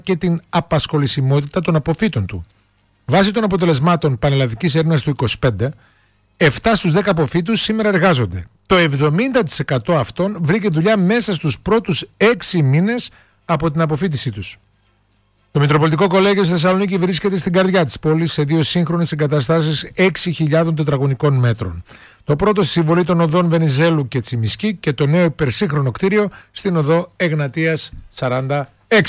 και την απασχολησιμότητα των αποφύτων του. Βάσει των αποτελεσμάτων πανελλαδικής έρευνας του 25, 7 στους 10 αποφύτους σήμερα εργάζονται. Το 70% αυτών βρήκε δουλειά μέσα στους πρώτους 6 μήνες από την αποφύτισή τους. Το Μητροπολιτικό Κολέγιο στη Θεσσαλονίκη βρίσκεται στην καρδιά της πόλης σε 2 σύγχρονες εγκαταστάσεις 6.000 τετραγωνικών μέτρων. Το πρώτο στη συμβολή των οδών Βενιζέλου και Τσιμισκή και το νέο υπερσύγχρονο κτίριο στην οδό Εγνατίας 46.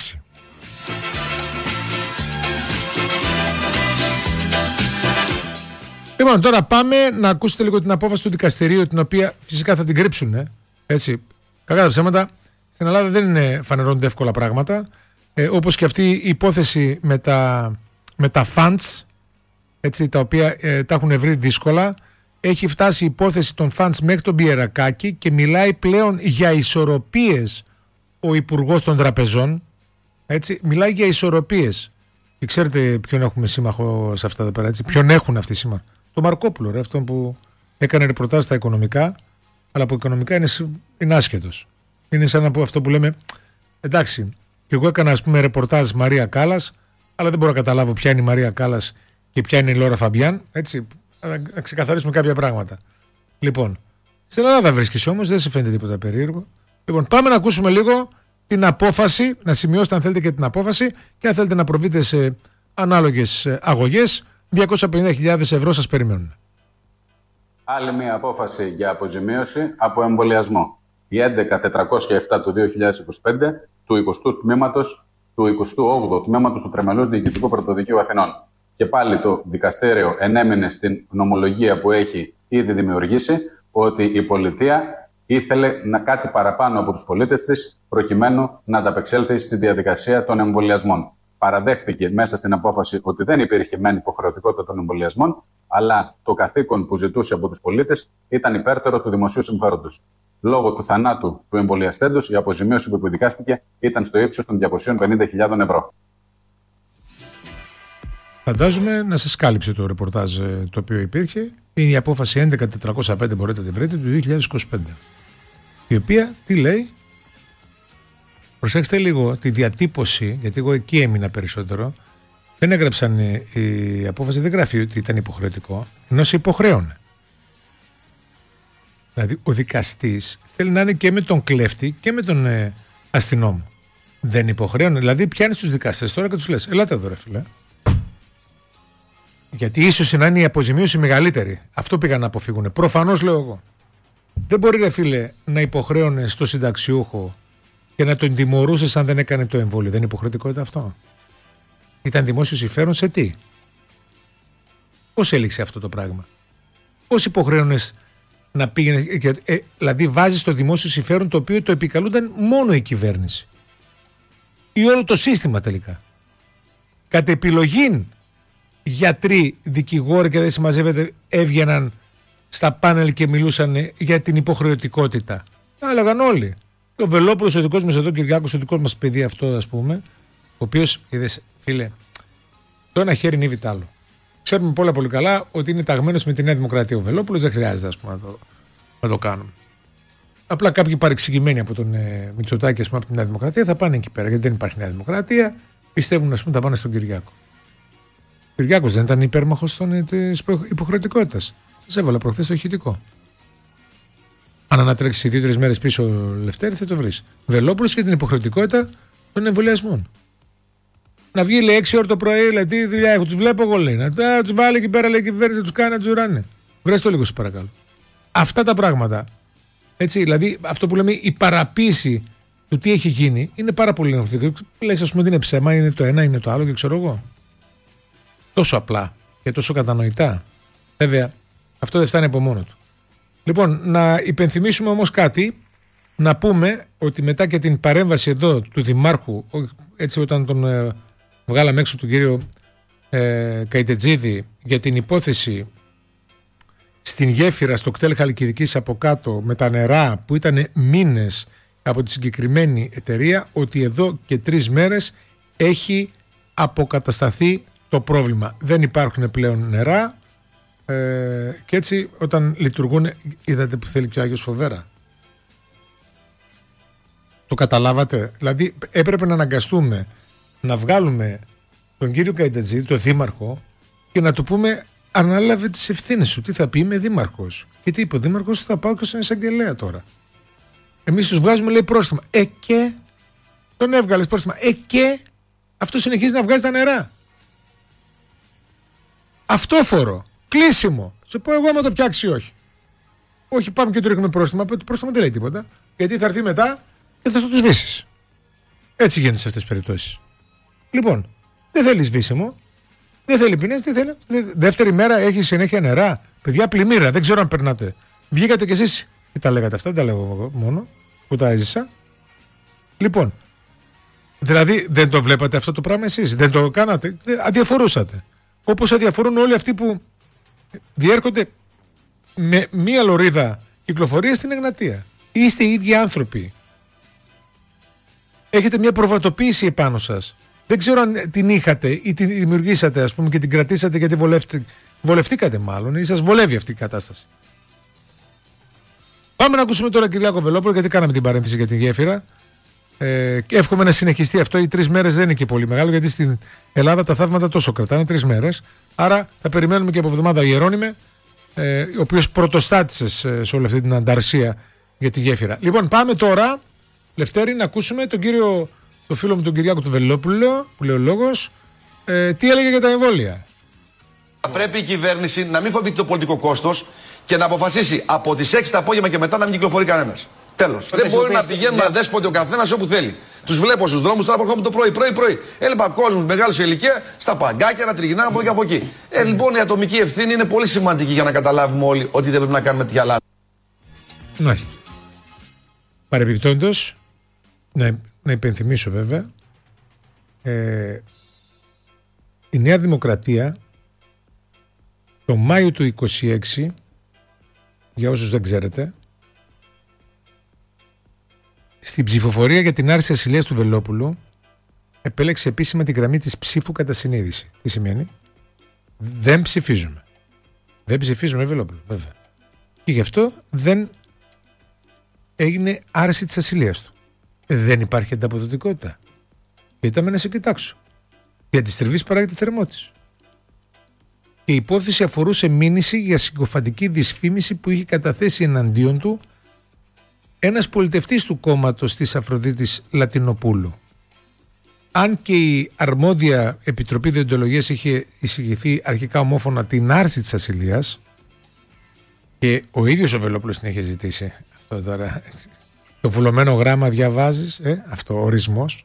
Λοιπόν, τώρα πάμε να ακούσετε λίγο την απόφαση του δικαστηρίου, την οποία φυσικά θα την κρύψουν. Έτσι, κακά τα ψέματα, στην Ελλάδα δεν φανερώνονται εύκολα πράγματα. Όπως και αυτή η υπόθεση με τα funds, έτσι, τα οποία τα έχουν βρει δύσκολα. Έχει φτάσει η υπόθεση των funds μέχρι τον Πιερακάκη και μιλάει πλέον για ισορροπίες ο Υπουργός των Τραπεζών. Έτσι, μιλάει για ισορροπίες. Και ξέρετε ποιον έχουμε σύμμαχο σε αυτά τα πέρα, έτσι, ποιον έχουν αυτοί σύμμαχο? Το Μαρκόπουλο, αυτόν που έκανε ρεπορτάζ στα οικονομικά, αλλά από οικονομικά είναι άσχετος. Είναι σαν από αυτό που λέμε, εντάξει, και εγώ έκανα ας πούμε ρεπορτάζ Μαρία Κάλλας, αλλά δεν μπορώ να καταλάβω ποια είναι η Μαρία Κάλλας και ποια είναι η Λόρα Φαμπιάν, έτσι, να ξεκαθαρίσουμε κάποια πράγματα. Λοιπόν, στην Ελλάδα βρίσκεσαι όμως, δεν σε φαίνεται τίποτα περίεργο. Λοιπόν, πάμε να ακούσουμε λίγο την απόφαση, να σημειώσετε αν θέλετε και την απόφαση και αν θέλετε να προβείτε σε ανάλογες αγωγές, 250.000 ευρώ σας περιμένουν. Άλλη μια απόφαση για αποζημίωση από εμβολιασμό. Η 11.407 του 2025 του 20ου τμήματος, του 28ου τμήματος του Τριμελούς Διοικητικού Πρωτοδικείου Αθηνών. Και πάλι το δικαστήριο ενέμεινε στην νομολογία που έχει ήδη δημιουργήσει ότι η πολιτεία ήθελε κάτι παραπάνω από τους πολίτες της προκειμένου να ανταπεξέλθει στη διαδικασία των εμβολιασμών. Παραδέχτηκε μέσα στην απόφαση ότι δεν υπήρχε μεν υποχρεωτικότητα των εμβολιασμών, αλλά το καθήκον που ζητούσε από τους πολίτες ήταν υπέρτερο του δημοσίου συμφέροντος. Λόγω του θανάτου του εμβολιαστέντος, η αποζημίωση που επιδικάστηκε ήταν στο ύψος των 250.000 ευρώ. Φαντάζομαι να σας κάλυψε το ρεπορτάζ το οποίο υπήρχε. Είναι η απόφαση 11.405, μπορείτε να τη βρείτε, του 2025. Η οποία τι λέει? Προσέξτε λίγο τη διατύπωση, γιατί εγώ εκεί έμεινα περισσότερο. Δεν έγραψαν η απόφαση, δεν γράφει ότι ήταν υποχρεωτικό, ενώ σε υποχρέωνε. Δηλαδή ο δικαστής θέλει να είναι και με τον κλέφτη και με τον αστυνόμο. Δεν υποχρέωνε. Δηλαδή πιάνει τους δικαστές τώρα και τους λες, ελάτε εδώ ρε φίλε. Γιατί ίσως να είναι η αποζημίωση μεγαλύτερη. Αυτό πήγαν να αποφύγουν. Προφανώς λέω εγώ. Δεν μπορεί ρε φίλε να υποχρέωνε στο συνταξιούχο και να τον τιμωρούσε αν δεν έκανε το εμβόλιο. Δεν είναι υποχρεωτικότητα αυτό? Ήταν δημόσιο συμφέρον σε τι? Πώς έληξε αυτό το πράγμα? Πώς υποχρέωνες να πήγαινε? Δηλαδή βάζεις το δημόσιο συμφέρον το οποίο το επικαλούνταν μόνο η κυβέρνηση ή όλο το σύστημα τελικά. Κατ' επιλογή γιατροί, δικηγόροι και δεν συμμαζεύεται έβγαιναν στα πάνελ και μιλούσαν για την υποχρεωτικότητα. Τα έλεγαν όλοι. Ο Βελόπουλος, ο δικός μας εδώ, ο Κυριάκος, ο δικός μας παιδί αυτό, ας πούμε, ο οποίος, είδες, φίλε, το ένα χέρι νύβει τ' άλλο. Ξέρουμε πολύ καλά ότι είναι ταγμένος με τη Νέα Δημοκρατία ο Βελόπουλος, δεν χρειάζεται, ας πούμε, να το κάνουμε. Απλά κάποιοι παρεξηγημένοι από τον Μητσοτάκη, ας πούμε, από τη Νέα Δημοκρατία θα πάνε εκεί πέρα, γιατί δεν υπάρχει Νέα Δημοκρατία, πιστεύουν, ας πούμε, θα πάνε στον Κυριάκο. Ο Κυριάκος δεν ήταν υπέρμαχος της υποχρεωτικότητας. Σας έβαλα προχθές το ηχητικό. Αν ανατρέξει 2-3 μέρες πίσω Λευτέρη, θα το βρεις. Βελόπουλος και την υποχρεωτικότητα των εμβολιασμών. Να βγει, λέει, 6 ώρα το πρωί, λέει, τι δουλειά έχω, τους βλέπω εγώ, λέει. Να τους βάλει εκεί πέρα, λέει, η κυβέρνηση, να τους κάνει, να τους ουράνε. Βρες το λίγο, σου παρακαλώ. Αυτά τα πράγματα. Έτσι, δηλαδή, αυτό που λέμε η παραποίηση του τι έχει γίνει είναι πάρα πολύ ενοχλητικό. Λες, ας πούμε, ότι είναι ψέμα, είναι το ένα, είναι το άλλο και ξέρω εγώ. Τόσο απλά και τόσο κατανοητά. Βέβαια, αυτό δεν φτάνει από μόνο του. Λοιπόν, να υπενθυμίσουμε όμως κάτι, να πούμε ότι μετά και την παρέμβαση εδώ του Δημάρχου, έτσι όταν τον βγάλαμε έξω του κύριο Καϊτετζίδη για την υπόθεση στην γέφυρα στο κτέλ Χαλκιδικής από κάτω με τα νερά που ήταν μήνες από τη συγκεκριμένη εταιρεία, ότι εδώ και 3 μέρες έχει αποκατασταθεί το πρόβλημα. Δεν υπάρχουν πλέον νερά και έτσι όταν λειτουργούν, είδατε που θέλει και ο Άγιος Φοβέρα. Το καταλάβατε? Δηλαδή έπρεπε να αναγκαστούμε να βγάλουμε τον κύριο Καϊτατζή, τον δήμαρχο, και να του πούμε ανάλαβε τις ευθύνες σου. Τι θα πει, είμαι δήμαρχος. Και τι είπε ο δήμαρχος, θα πάω και στον εισαγγελέα τώρα. Εμείς τους βγάζουμε, λέει, πρόστιμα. Και τον έβγαλες πρόστιμα. Και αυτό συνεχίζει να βγάζει τα νερά. Αυτόφορο. Κλείσιμο. Σε πω εγώ άμα το φτιάξει ή όχι. Όχι, πάμε και του ρίχνουμε πρόστιμα. Το πρόστιμα δεν λέει τίποτα. Γιατί θα έρθει μετά και θα το σβήσεις. Έτσι γίνονται σε αυτές τις περιπτώσεις. Λοιπόν, δεν θέλει σβήσιμο. Δεν θέλει ποινές. Τι θέλει. Δεύτερη μέρα έχει συνέχεια νερά. Παιδιά, πλημμύρα. Δεν ξέρω αν περνάτε. Βγήκατε κι εσείς και τα λέγατε αυτά. Δεν τα λέγω εγώ μόνο που τα έζησα. Λοιπόν, δηλαδή δεν το βλέπατε αυτό το πράγμα εσείς. Δεν το κάνατε. Αδιαφορούσατε. Όπως αδιαφορούν όλοι αυτοί που διέρχονται με μία λωρίδα κυκλοφορία στην Εγνατία. Είστε οι ίδιοι άνθρωποι. Έχετε μια προβατοποίηση επάνω σας. Δεν ξέρω αν την είχατε ή την δημιουργήσατε, ας πούμε, και την κρατήσατε γιατί βολευτήκατε μάλλον ή σας βολεύει αυτή η κατάσταση. Πάμε να ακούσουμε τώρα Κυριάκο Βελόπουλο, γιατί κάναμε την παρένθεση για την γέφυρα. Και εύχομαι να συνεχιστεί αυτό. Οι 3 μέρες δεν είναι και πολύ μεγάλο, γιατί στην Ελλάδα τα θαύματα τόσο κρατάνε, 3 μέρες. Άρα θα περιμένουμε και από εβδομάδα Ιερώνυμε, ο οποίος πρωτοστάτησε σε όλη αυτή την ανταρσία για τη γέφυρα. Λοιπόν, πάμε τώρα, Λευτέρη, να ακούσουμε τον φίλο μου τον Κυριάκο του Βελόπουλο, που λέει ο λόγος, τι έλεγε για τα εμβόλια. Πρέπει η κυβέρνηση να μην φοβηθεί το πολιτικό κόστος και να αποφασίσει από τις 6 το απόγευμα και μετά να μην κυκλοφορεί κανένας. Τέλος. Δεν μπορεί να πηγαίνουν αδέσποτοι ο καθένας όπου θέλει. Τους βλέπω στους δρόμους, τώρα προχωράμε το πρωί. Έλειπα κόσμος μεγάλος σε ηλικία, στα παγκάκια να τριγυρνάνε από εκεί από εκεί. Λοιπόν, η ατομική ευθύνη είναι πολύ σημαντική για να καταλάβουμε όλοι ότι δεν πρέπει να κάνουμε τέτοια λάθη. Μάλιστα. Παρεμπιπτόντως, να υπενθυμίσω βέβαια, η Νέα Δημοκρατία το Μάιο του 26, για όσους δεν ξέρετε, στην ψηφοφορία για την άρση ασυλίας του Βελόπουλου επέλεξε επίσημα τη γραμμή της ψήφου κατά συνείδηση. Τι σημαίνει? Δεν ψηφίζουμε. Δεν ψηφίζουμε Βελόπουλο, βέβαια. Και γι' αυτό δεν έγινε άρση της ασυλίας του. Δεν υπάρχει ανταποδοτικότητα. Κοίταμε να σε κοιτάξω. Η αντιστριβής παράγεται θερμότης. Και η υπόθεση αφορούσε μήνυση για συκοφαντική δυσφήμιση που είχε καταθέσει εναντίον του ένας πολιτευτής του κόμματος της Αφροδίτης Λατινοπούλου. Αν και η αρμόδια Επιτροπή Διοντολογίας είχε εισηγηθεί αρχικά ομόφωνα την άρση της ασυλίας, και ο ίδιος ο Βελόπουλος την είχε ζητήσει. Αυτό τώρα, το βουλωμένο γράμμα διαβάζεις, αυτό ορισμός.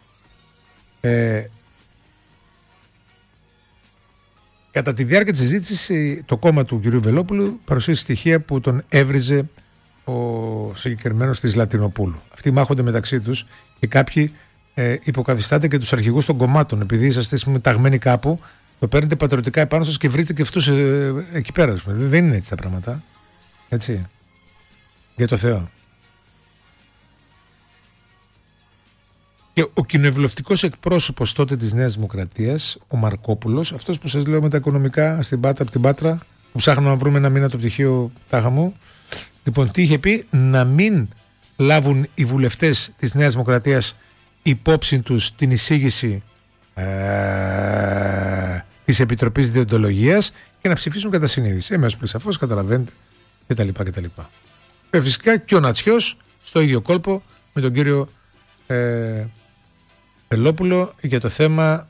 Κατά τη διάρκεια της συζήτησης, το κόμμα του κ. Βελόπουλου παρουσίασε στοιχεία που τον έβριζε ο συγκεκριμένος της Λατινοπούλου. Αυτοί μάχονται μεταξύ τους και κάποιοι υποκαθιστάτε και τους αρχηγούς των κομμάτων. Επειδή είσαστε ταγμένοι κάπου, το παίρνετε πατριωτικά επάνω σας και βρείτε και αυτούς εκεί πέρα. Δεν είναι έτσι τα πράγματα. Έτσι. Για το Θεό. Και ο κοινοβουλευτικός εκπρόσωπος τότε της Νέας Δημοκρατίας, ο Μαρκόπουλος, αυτός που σας λέω με τα οικονομικά από την Πάτρα, που ψάχνω να βρούμε ένα μήνα το πτυχίο τάχα μου, λοιπόν, τι είχε πει? Να μην λάβουν οι βουλευτές της Νέας Δημοκρατίας υπόψη τους την εισήγηση της Επιτροπής Διοντολογίας και να ψηφίσουν κατά συνείδηση. Εμέσως πλησαφώς, καταλαβαίνετε, κτλ. Φυσικά και ο Νατσιός στο ίδιο κόλπο με τον κύριο Βελόπουλο για το θέμα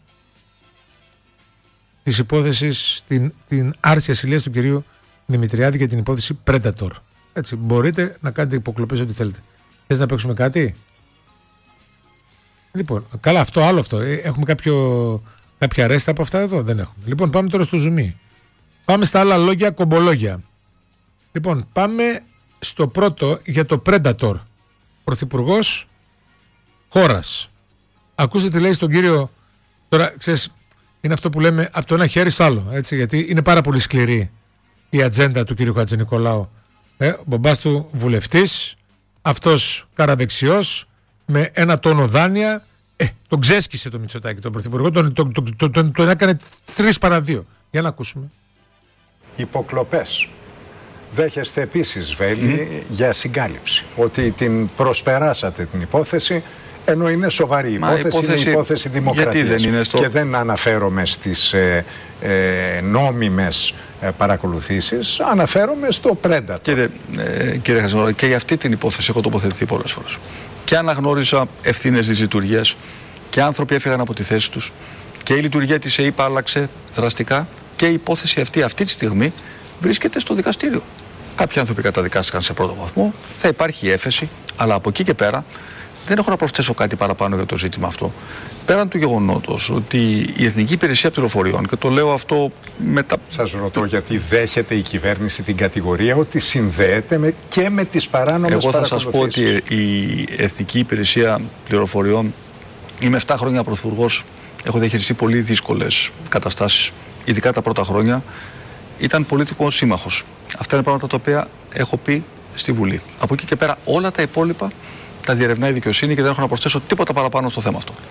της υπόθεσης, την άρση ασυλίας του κυρίου Δημητριάδη για την υπόθεση Predator. Έτσι, μπορείτε να κάνετε υποκλοπές ό,τι θέλετε. Θες να παίξουμε κάτι? Λοιπόν, καλά, αυτό. Έχουμε κάποια ρέστα από αυτά εδώ? Δεν έχουμε. Λοιπόν, πάμε τώρα στο ζουμί. Πάμε στα άλλα λόγια, κομπολόγια. Λοιπόν, πάμε στο πρώτο για το Predator. Πρωθυπουργός χώρας. Ακούστε τι λέει στον κύριο. Τώρα, ξέρεις, είναι αυτό που λέμε από το ένα χέρι στο άλλο. Έτσι, γιατί είναι πάρα πολύ σκληρή η ατζέντα του κύριου Χατζηνικολάου. Ο μπαμπάς του βουλευτής, αυτός καραδεξιός, με ένα τόνο δάνεια, τον ξέσκησε το Μητσοτάκη, τον πρωθυπουργό, τον έκανε 3 παρά 2. Για να ακούσουμε. Υποκλοπές. Δέχεστε επίσης, Βέλη, για συγκάλυψη. Ότι την προσπεράσατε την υπόθεση Ενώ είναι σοβαρή υπόθεση, είναι υπόθεση δημοκρατίας. Γιατί δεν είναι Και δεν αναφέρομαι στις νόμιμες παρακολουθήσεις, αναφέρομαι στο Predator. Κύριε Χατζημαρκάκη, και για αυτή την υπόθεση έχω τοποθετηθεί πολλές φορές. Και αναγνώριζα ευθύνες της λειτουργίας και άνθρωποι έφυγαν από τη θέση τους και η λειτουργία της ΕΥΠ άλλαξε δραστικά και η υπόθεση αυτή τη στιγμή βρίσκεται στο δικαστήριο. Κάποιοι άνθρωποι καταδικάστηκαν σε πρώτο βαθμό, θα υπάρχει έφεση, αλλά από εκεί και πέρα δεν έχω να προσθέσω κάτι παραπάνω για το ζήτημα αυτό. Πέραν του γεγονότος ότι η Εθνική Υπηρεσία Πληροφοριών, και το λέω αυτό μετά. Σας ρωτώ γιατί δέχεται η κυβέρνηση την κατηγορία ότι συνδέεται και με τις παράνομες παρακολουθήσεις. Εγώ θα σας πω ότι η Εθνική Υπηρεσία Πληροφοριών, είμαι 7 χρόνια πρωθυπουργός, έχω διαχειριστεί πολύ δύσκολες καταστάσεις, ειδικά τα πρώτα χρόνια. Ήταν πολίτικος σύμμαχος. Αυτά είναι πράγματα τα οποία έχω πει στη Βουλή. Από εκεί και πέρα όλα τα υπόλοιπα τα διερευνάει η δικαιοσύνη και δεν έχω να προσθέσω τίποτα παραπάνω στο θέμα αυτό.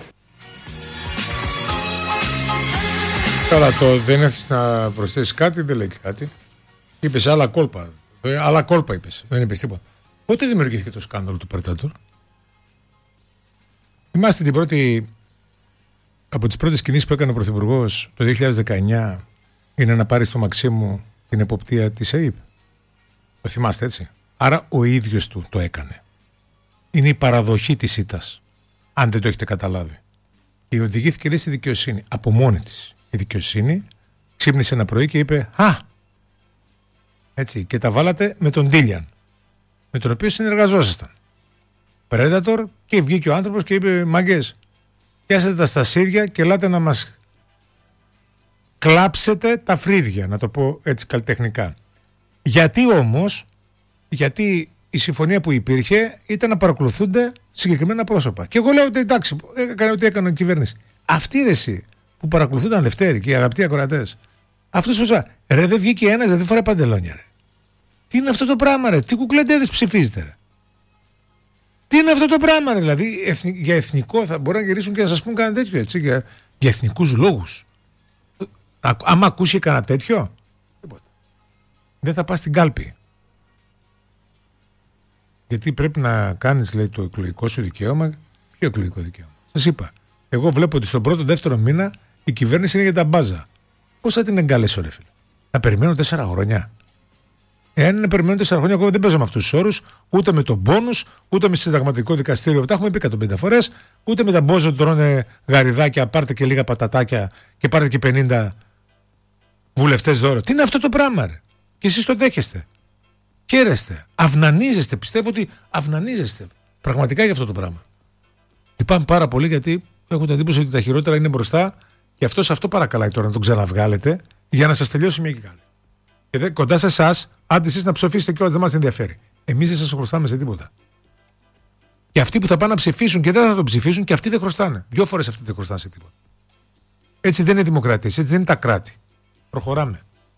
Καλά, δεν έχεις να προσθέσεις κάτι, δεν λέει και κάτι. Είπες άλλα κόλπα. Άλλα κόλπα είπες, δεν είπες τίποτα. Πότε δημιουργήθηκε το σκάνδαλο του Predator? Είμαστε από τις πρώτες κινήσεις που έκανε ο Πρωθυπουργός το 2019 είναι να πάρει στο Μαξίμου την εποπτεία της ΕΥΠ. Το θυμάστε, έτσι? Άρα ο ίδιος του το έκανε. Είναι η παραδοχή της ήττας, αν δεν το έχετε καταλάβει. Και οδηγήθηκε λέει στη δικαιοσύνη, από μόνη της. Η δικαιοσύνη ξύπνησε ένα πρωί και είπε «Α!» Έτσι, και τα βάλατε με τον Ντίλιαν, με τον οποίο συνεργαζόσασταν. Predator, και βγήκε ο άνθρωπος και είπε «Μάγκες, πιάσετε τα στασίδια και ελάτε να μας κλάψετε τα φρύδια», να το πω έτσι καλλιτεχνικά. Γιατί όμως? Γιατί η συμφωνία που υπήρχε ήταν να παρακολουθούνται συγκεκριμένα πρόσωπα. Και εγώ λέω ότι εντάξει, έκανε ό,τι έκανε η κυβέρνηση. Αυτή η ρεσί που παρακολουθούνταν Λευτέρη και οι αγαπητοί ακροατές, αυτός που είπα, ρε, δεν βγήκε ένας, δεν φοράει παντελόνια, ρε. Τι είναι αυτό το πράγμα, ρε? Τι κουκλεντέδες ψηφίζετε, ρε? Τι είναι αυτό το πράγμα, ρε? Δηλαδή για εθνικό θα μπορεί να γυρίσουν και να σας πούν κανένα τέτοιο, έτσι, για εθνικούς λόγους. Άμα ακούσει κανένα τέτοιο, τίποτα. Δεν θα πας στην κάλπη. Γιατί πρέπει να κάνεις, λέει, το εκλογικό σου δικαίωμα. Ποιο εκλογικό δικαίωμα? Σας είπα. Εγώ βλέπω ότι στον πρώτο, δεύτερο μήνα η κυβέρνηση είναι για τα μπάζα. Πώς θα την εγκαλέσω, ρε φίλε? Θα περιμένω 4 χρόνια. Εάν είναι περιμένω 4 χρόνια, εγώ δεν παίζω με αυτούς τους όρους, ούτε με τον πόνους, ούτε με συνταγματικό δικαστήριο. Τα έχουμε πει 150 φορές, ούτε με τα μπόζο που τρώνε γαριδάκια, πάρτε και λίγα πατατάκια και πάρτε και 50 βουλευτές δώρο. Τι είναι αυτό το πράγμα, ρε? Και εσείς το δέχεστε. Χαίρεστε. Αυνανίζεστε. Πιστεύω ότι αυνανίζεστε πραγματικά για αυτό το πράγμα. Λυπάμαι πάρα πολύ γιατί έχω την εντύπωση ότι τα χειρότερα είναι μπροστά και αυτό παρακαλάει τώρα να τον ξαναβγάλετε για να σας τελειώσει μια και καλή. Και κοντά σε εσάς, άντε εσείς να ψοφήσετε κιόλας, δεν μας ενδιαφέρει. Εμείς δεν σας χρωστάμε σε τίποτα. Και αυτοί που θα πάνε να ψηφίσουν και δεν θα τον ψηφίσουν, και αυτοί δεν χρωστάνε. 2 φορές αυτοί δεν χρωστάνε σε τίποτα. Έτσι δεν είναι δημοκρατίες, έτσι δεν είναι τα κράτη. Προχωράμε.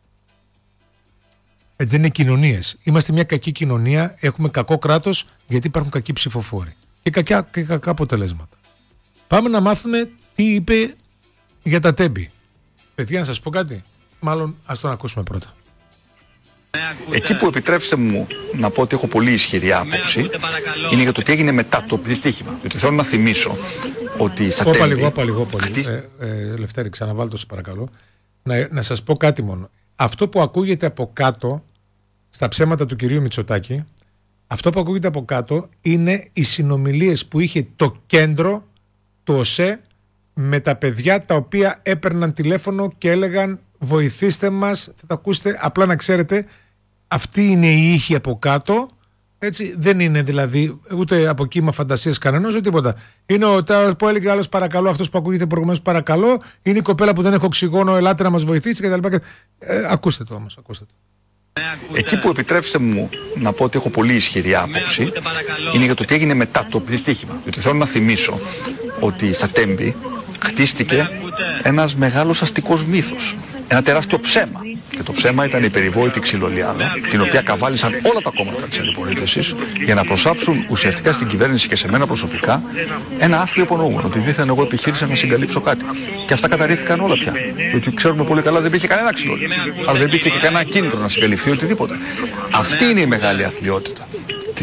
Έτσι δεν είναι κοινωνίες. Είμαστε μια κακή κοινωνία, έχουμε κακό κράτος γιατί υπάρχουν κακοί ψηφοφόροι. Και κακά αποτελέσματα. Πάμε να μάθουμε τι είπε για τα τέμπη. Παιδιά, να σας πω κάτι. Μάλλον ας τον ακούσουμε πρώτα. Εκεί που επιτρέψτε μου να πω ότι έχω πολύ ισχυρή άποψη είναι για το τι έγινε μετά το δυστύχημα. Διότι θέλω να θυμίσω ότι στα τέμπη... Όπα λίγο. Λευτέρη, ξαναβάλτε σε παρακαλώ. Να σας πω κάτι μόνο. Αυτό που ακούγεται από κάτω στα ψέματα του κυρίου Μητσοτάκη, αυτό που ακούγεται από κάτω είναι οι συνομιλίες που είχε το κέντρο, το ΟΣΕ, με τα παιδιά τα οποία έπαιρναν τηλέφωνο και έλεγαν βοηθήστε μας, θα τα ακούσετε, απλά να ξέρετε, αυτή είναι η ήχη από κάτω, έτσι, δεν είναι δηλαδή ούτε από κύμα φαντασίας κανένας, ούτε τίποτα. Είναι ο τάδε που έλεγε άλλος παρακαλώ, αυτός που ακούγεται προηγουμένως παρακαλώ, είναι η κοπέλα που δεν έχω οξυγόνο, ελάτε να μας βοηθήσει κτλ. Ακούστε το όμως, ακούστε το. Εκεί που επιτρέψτε μου να πω ότι έχω πολύ ισχυρή άποψη είναι για το τι έγινε μετά το δυστύχημα. Διότι θέλω να θυμίσω ότι στα τέμπη χτίστηκε ένας μεγάλος αστικός μύθος. Ένα τεράστιο ψέμα. Και το ψέμα ήταν η περιβόητη ξυλολιάδα, την οποία καβάλισαν όλα τα κόμματα της αντιπολίτευσης για να προσάψουν ουσιαστικά στην κυβέρνηση και σε μένα προσωπικά ένα άθλιο υπονοούμενο. Ότι δίθεν εγώ επιχείρησα να συγκαλύψω κάτι. Και αυτά καταρρίφθηκαν όλα πια. Διότι ξέρουμε πολύ καλά δεν υπήρχε κανένα ξυλολιάδα. Αλλά δεν υπήρχε και κανένα κίνητρο να συγκαλυφθεί οτιδήποτε. Αυτή είναι η μεγάλη αθλιότητα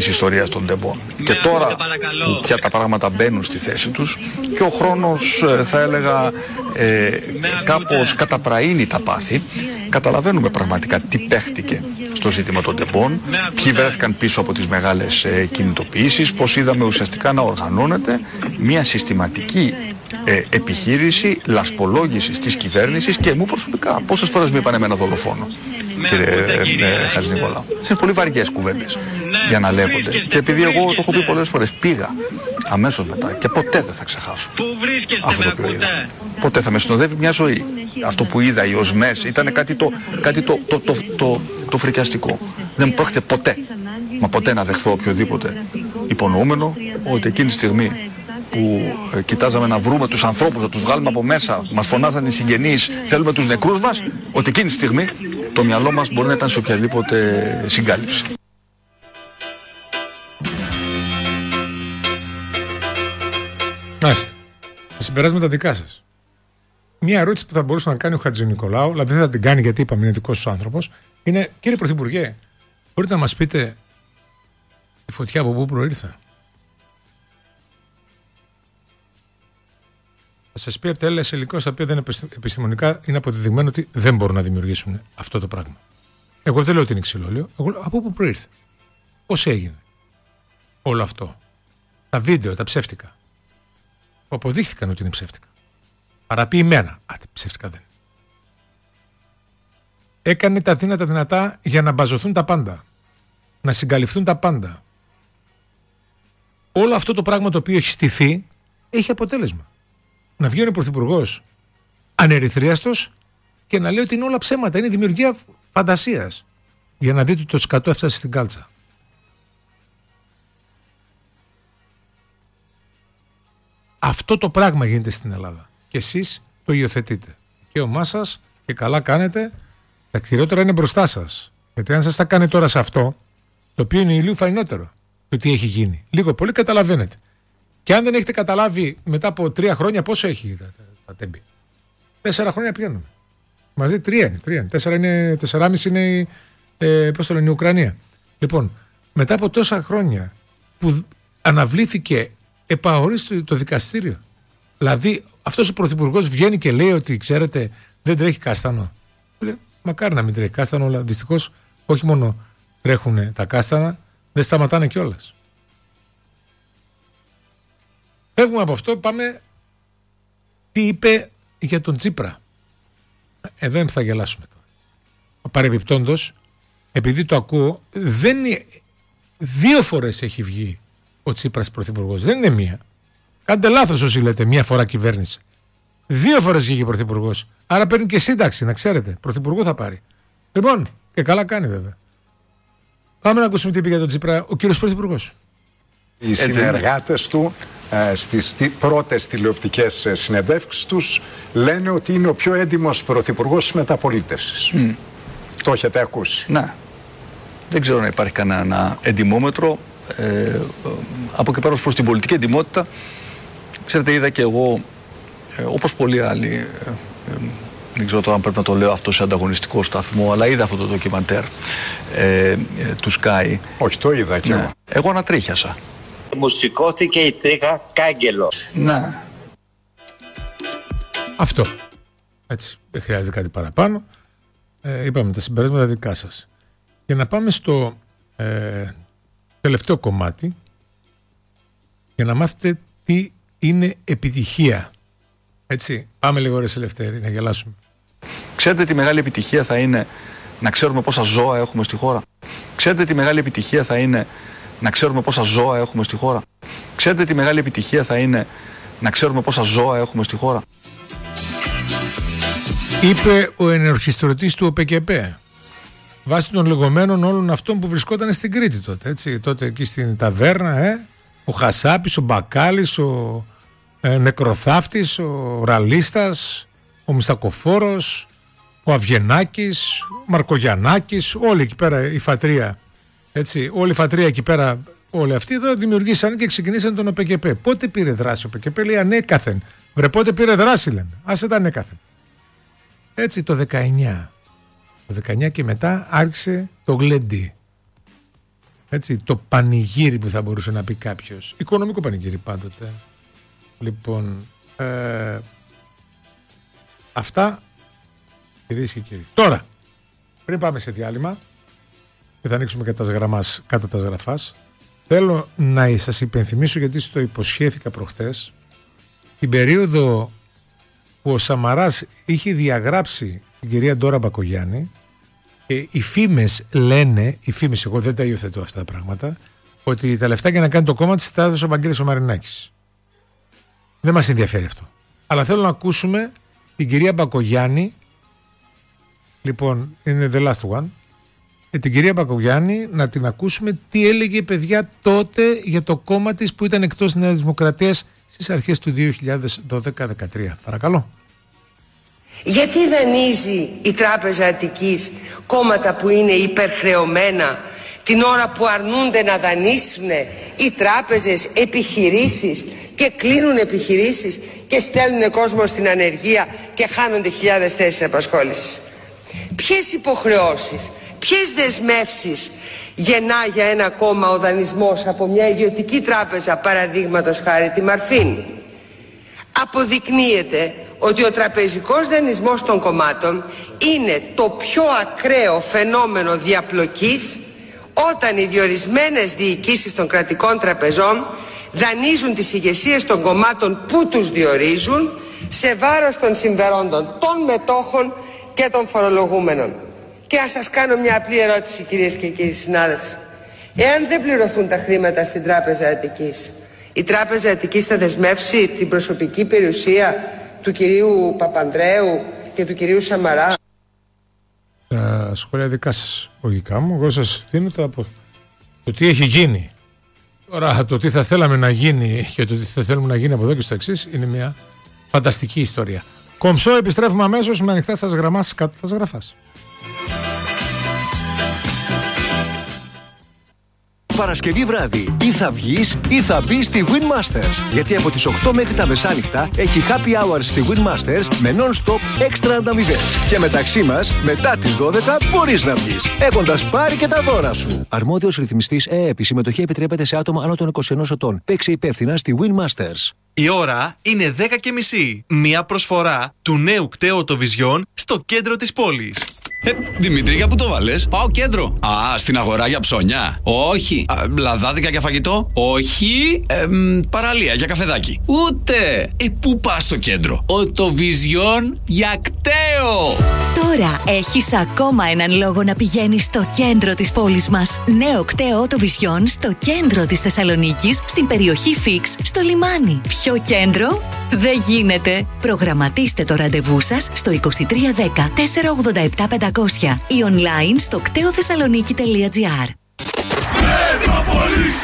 της ιστορίας των τεμπών. Και τώρα που πια τα πράγματα μπαίνουν στη θέση τους και ο χρόνος θα έλεγα κάπως καταπραίνει τα πάθη, καταλαβαίνουμε πραγματικά τι παίχτηκε στο ζήτημα των τεμπών, ποιοι βρέθηκαν πίσω από τις μεγάλες κινητοποιήσεις, πως είδαμε ουσιαστικά να οργανώνεται μια συστηματική επιχείρηση λασπολόγησης της κυβέρνησης και μου προσωπικά. Πόσες φορές μου είπαν εμένα δολοφόνο, κύριε Χατζηνικολάου. Είναι πολύ βαριές κουβέντες για να λέγονται. Και επειδή εγώ το έχω πει πολλές φορές, πήγα αμέσως μετά και ποτέ δεν θα ξεχάσω αυτό το οποίο είδα. Ποτέ θα με συνοδεύει μια ζωή. Αυτό που είδα, οι οσμές, ήταν κάτι το φρικιαστικό. Δεν πρόκειται ποτέ, μα ποτέ να δεχθώ οποιοδήποτε υπονοούμενο ότι εκείνη τη στιγμή που κοιτάζαμε να βρούμε τους ανθρώπους, να τους βγάλουμε από μέσα, μας φωνάζαν οι συγγενείς, θέλουμε τους νεκρούς μας, ότι εκείνη τη στιγμή το μυαλό μας μπορεί να ήταν σε οποιαδήποτε συγκάλυψη. Μάλιστα. Τα συμπεράσματα δικά σας. Μια ερώτηση που θα μπορούσε να κάνει ο Χατζηνικολάου, δηλαδή δεν θα την κάνει γιατί είπαμε είναι δικός σου άνθρωπος, είναι: κύριε Πρωθυπουργέ, μπορείτε να μας πείτε η φωτιά από πού προήλθε? Θα σας πει από τα έλαια υλικό στα οποία δεν είναι επιστημονικά, είναι αποδεδειγμένο ότι δεν μπορούν να δημιουργήσουν αυτό το πράγμα. Εγώ δεν λέω ότι είναι ξυλόλαιο. Εγώ λέω από πού προήλθε. Πώς έγινε όλο αυτό. Τα βίντεο, τα ψεύτικα, που αποδείχθηκαν ότι είναι ψεύτικα. Παραποιημένα. Ψεύτικα δεν. Έκανε τα δυνατά για να μπαζωθούν τα πάντα. Να συγκαλυφθούν τα πάντα. Όλο αυτό το πράγμα το οποίο έχει στηθεί έχει αποτέλεσμα. Να βγαίνει ο Πρωθυπουργός ανερυθρίαστος και να λέει ότι είναι όλα ψέματα. Είναι δημιουργία φαντασίας. Για να δείτε το σκατό έφτασε στην κάλτσα. Αυτό το πράγμα γίνεται στην Ελλάδα. Και εσείς το υιοθετείτε. Και ομά σας και καλά κάνετε. Τα χειρότερα είναι μπροστά σας. Γιατί αν σας τα κάνει τώρα σε αυτό, το οποίο είναι ηλίου φαϊνότερο, το τι έχει γίνει, λίγο πολύ καταλαβαίνετε. Και αν δεν έχετε καταλάβει μετά από 3 χρόνια πόσο έχει τα τέμπη. 4 χρόνια πηγαίνουμε. Μαζί 3 είναι. 4,5 είναι πώς το λένε, η Ουκρανία. Λοιπόν, μετά από τόσα χρόνια που αναβλήθηκε επαορίστο το δικαστήριο. Δηλαδή αυτός ο πρωθυπουργός βγαίνει και λέει ότι ξέρετε δεν τρέχει κάστανο. Λέει, μακάρι να μην τρέχει κάστανο, αλλά δυστυχώς όχι μόνο τρέχουν τα κάστανα, δεν σταματάνε κιόλας. Φεύγουμε από αυτό, πάμε τι είπε για τον Τσίπρα. Δεν θα γελάσουμε τώρα. Παρεμπιπτόντως, επειδή το ακούω, 2 φορές έχει βγει ο Τσίπρας πρωθυπουργός. Δεν είναι μία. Κάντε λάθος όσοι λέτε μία φορά κυβέρνηση. 2 φορές βγήκε πρωθυπουργός. Άρα παίρνει και σύνταξη, να ξέρετε. Πρωθυπουργό θα πάρει. Λοιπόν, και καλά κάνει βέβαια. Πάμε να ακούσουμε τι είπε για τον Τσίπρα ο κύριος πρωθυπουργός. Οι συνεργάτες του στις πρώτες τηλεοπτικές συνεντεύξεις τους λένε ότι είναι ο πιο έντιμος πρωθυπουργός της μεταπολίτευσης. Το έχετε ακούσει? Ναι. Δεν ξέρω να υπάρχει κανένα εντιμόμετρο. Από και πέρα προς την πολιτική εντιμότητα, ξέρετε, είδα και εγώ, όπως πολλοί άλλοι, δεν ξέρω τώρα αν πρέπει να το λέω αυτό σε ανταγωνιστικό σταθμό, αλλά είδα αυτό το ντοκιμαντέρ του Sky. Όχι, το είδα και εγώ. Εγώ ανατρίχιασα. Μου σηκώθηκε η τρίχα κάγκελο. Ναι. Αυτό. Έτσι. Δεν χρειάζεται κάτι παραπάνω. Είπαμε τα συμπεράσματα δικά σας. Για να πάμε στο τελευταίο κομμάτι, για να μάθετε τι είναι επιτυχία. Έτσι. Πάμε λίγο ρε Ελευθέρη, να γελάσουμε. Ξέρετε τι μεγάλη επιτυχία θα είναι να ξέρουμε πόσα ζώα έχουμε στη χώρα? Ξέρετε τι μεγάλη επιτυχία θα είναι να ξέρουμε πόσα ζώα έχουμε στη χώρα? Ξέρετε τι μεγάλη επιτυχία θα είναι να ξέρουμε πόσα ζώα έχουμε στη χώρα? Είπε ο ενορχιστρωτής του ΟΠΚΠ, βάσει των λεγόμενων όλων αυτών που βρισκόταν στην Κρήτη τότε. Έτσι, τότε εκεί στην ταβέρνα, ο Χασάπης, ο Μπακάλης, ο Νεκροθάφτης, ο Ραλίστας, ο Μιστακοφόρος, ο Αυγενάκης, ο Μαρκογιαννάκης, όλοι εκεί πέρα η φατρία. Έτσι, όλη η φατρία εκεί πέρα, όλοι αυτοί εδώ δημιουργήσαν και ξεκινήσαν τον ΟΠΚΠ. Πότε πήρε δράση ο ΟΠΚΠ? Λέει ανέκαθεν. Βρε, πότε πήρε δράση, λέμε. Άσε τα ανέκαθεν. Έτσι το 19. Το 19 και μετά άρχισε το γλέντι. Έτσι, το πανηγύρι που θα μπορούσε να πει κάποιος. Οικονομικό πανηγύρι πάντοτε. Λοιπόν, αυτά, κυρίες και κύριοι. Τώρα, πριν πάμε σε διάλειμμα και θα ανοίξουμε και τα γραμμάς κατά τα γραφάς, θέλω να σας υπενθυμίσω, γιατί στο υποσχέθηκα προχθές, την περίοδο που ο Σαμαράς είχε διαγράψει την κυρία Ντόρα Μπακογιάννη, και οι φήμες λένε, εγώ δεν τα υιοθετώ αυτά τα πράγματα, ότι τα λεφτά για να κάνει το κόμμα της τα έδωσε ο Βαγγέλης ο Μαρινάκης. Δεν μας ενδιαφέρει αυτό. Αλλά θέλω να ακούσουμε την κυρία Μπακογιάννη, λοιπόν, είναι the last one, την κυρία Μπακογιάννη να την ακούσουμε τι έλεγε, παιδιά, τότε για το κόμμα της που ήταν εκτός Νέας Δημοκρατίας στις αρχές του 2012-2013. Παρακαλώ. Γιατί δανείζει η Τράπεζα Αττικής κόμματα που είναι υπερχρεωμένα την ώρα που αρνούνται να δανείσουν οι τράπεζες επιχειρήσεις και κλείνουν επιχειρήσεις και στέλνουν κόσμο στην ανεργία και χάνονται χιλιάδες θέσεις απασχόλησης? Ποιες υποχρεώσεις, ποιες δεσμεύσεις γεννά για ένα κόμμα ο δανεισμός από μια ιδιωτική τράπεζα, παραδείγματος χάρη τη Μαρφίν? Αποδεικνύεται ότι ο τραπεζικός δανεισμός των κομμάτων είναι το πιο ακραίο φαινόμενο διαπλοκής όταν οι διορισμένες διοικήσεις των κρατικών τραπεζών δανείζουν τις ηγεσίες των κομμάτων που τους διορίζουν σε βάρος των συμφερόντων των μετόχων και των φορολογούμενων. Και ας σας κάνω μια απλή ερώτηση, κυρίες και κύριοι συνάδελφοι. Εάν δεν πληρωθούν τα χρήματα στην Τράπεζα Αττικής, η Τράπεζα Αττικής θα δεσμεύσει την προσωπική περιουσία του κυρίου Παπανδρέου και του κυρίου Σαμαρά? Τα σχόλια δικά σας, λογικά μου. Εγώ σας δίνω το τι έχει γίνει. Τώρα το τι θα θέλαμε να γίνει και το τι θα θέλουμε να γίνει από εδώ και στο εξής είναι μια φανταστική ιστορία. Κομψό, επιστρέφουμε αμέσως με ανοιχτά σας γραμμάς κάτω τα γραφάς. Παρασκευή βράδυ ή θα βγεις ή θα μπεις στη Win Masters. Γιατί από τις 8 μέχρι τα μεσάνυχτα έχει happy hours στη Win Masters με non-stop έξτρα ανταμοιβές. Και μεταξύ μας, μετά τις 12 μπορείς να βγεις, έχοντας πάρει και τα δώρα σου. Αρμόδιος ρυθμιστής ΕΕΠ. Η συμμετοχή επιτρέπεται σε άτομα άνω των 21 ετών. Παίξε υπεύθυνα στη Win Masters. Η ώρα είναι 10:30. Μια προσφορά του νέου κταίου Vision στο κέντρο της πόλης. Δημήτρη, για πού το βάλες? Πάω κέντρο. Α, στην αγορά για ψώνια. Όχι. Λαδάδικα για φαγητό. Όχι. Παραλία για καφεδάκι. Ούτε. Πού πας στο κέντρο? Vision για κταίο. Τώρα έχεις ακόμα έναν λόγο να πηγαίνεις στο κέντρο της πόλης μας. Νέο κταίο Vision στο κέντρο της Θεσσαλονίκης, στην περιοχή Φίξ, στο λιμάνι. Πιο κέντρο δεν γίνεται. Προγραμματίστε το ραντεβού σας στο 2310 487 500 ή online στο κτεοθεσσαλονίκη.gr. Μετρόπολης!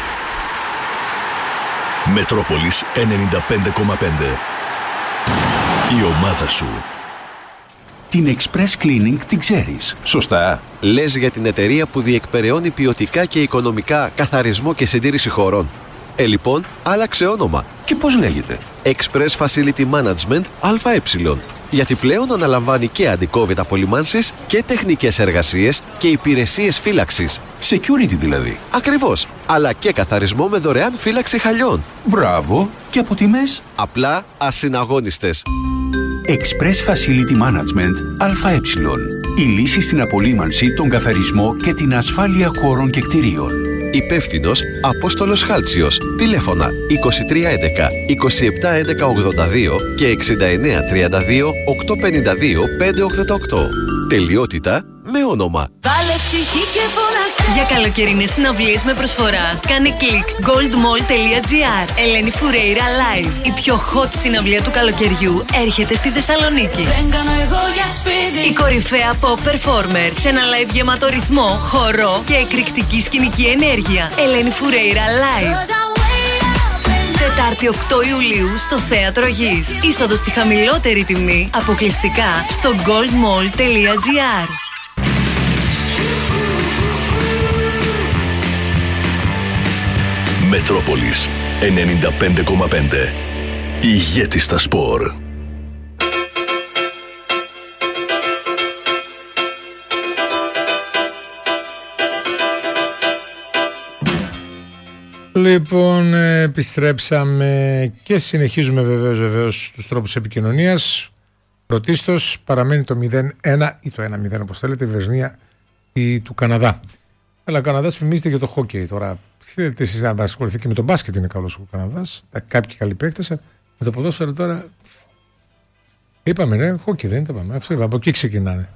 Μετρόπολης 95,5. Η ομάδα σου. Την Express Cleaning την ξέρεις, σωστά? Λες για την εταιρεία που διεκπεραιώνει ποιοτικά και οικονομικά καθαρισμό και συντήρηση χωρών. Λοιπόν, άλλαξε όνομα. Και πώς λέγεται? Express Facility Management ΑΕ. Γιατί πλέον αναλαμβάνει και αντικόβιτα απολυμάνσεις και τεχνικές εργασίες και υπηρεσίες φύλαξης. Security δηλαδή. Ακριβώς. Αλλά και καθαρισμό με δωρεάν φύλαξη χαλιών. Μπράβο. Και από τιμές? Απλά ασυναγώνιστες. Express Facility Management ΑΕ. Η λύση στην απολύμανση, τον καθαρισμό και την ασφάλεια χώρων και κτηρίων. Υπεύθυνος Απόστολος Χάλτσιος. Τηλέφωνα 2311 2711 82 και 6932 852 588. Τελειότητα με όνομα. Βάλε ψυχή και φώναξε. Για καλοκαιρινές συναυλίες με προσφορά, κάνε κλικ goldmall.gr. Ελένη Φουρέιρα Live. Η πιο hot συναυλία του καλοκαιριού έρχεται στη Θεσσαλονίκη. Δεν κάνω εγώ για σπίτι. Η κορυφαία pop performer σε ένα live γεμάτο ρυθμό, χορό και εκρηκτική σκηνική ενέργεια. Ελένη Φουρέιρα Live. Τετάρτη 8 Ιουλίου στο Θέατρο Γης. Είσοδος στη χαμηλότερη τιμή αποκλειστικά στο goldmall.gr. Μετρόπολης 95,5. Ηγέτη στα σπορ. Λοιπόν, επιστρέψαμε και συνεχίζουμε βεβαίως τους τρόπους επικοινωνίας. Πρωτίστως παραμένει το 0-1 ή το 1-0 όπως θέλετε, η Βρεσνία του Καναδά. Αλλά ο Καναδάς φημίζεται για το χόκεϊ. Τώρα, θέλετε εσείς να ασχοληθείτε και με τον μπάσκετ, είναι καλός ο Καναδάς. Κάποιοι καλοί παίκτες. Με το ποδόσφαιρο τώρα. Είπαμε, ναι, χόκεϊ δεν είπαμε. Αυτό, από εκεί ξεκινάνε.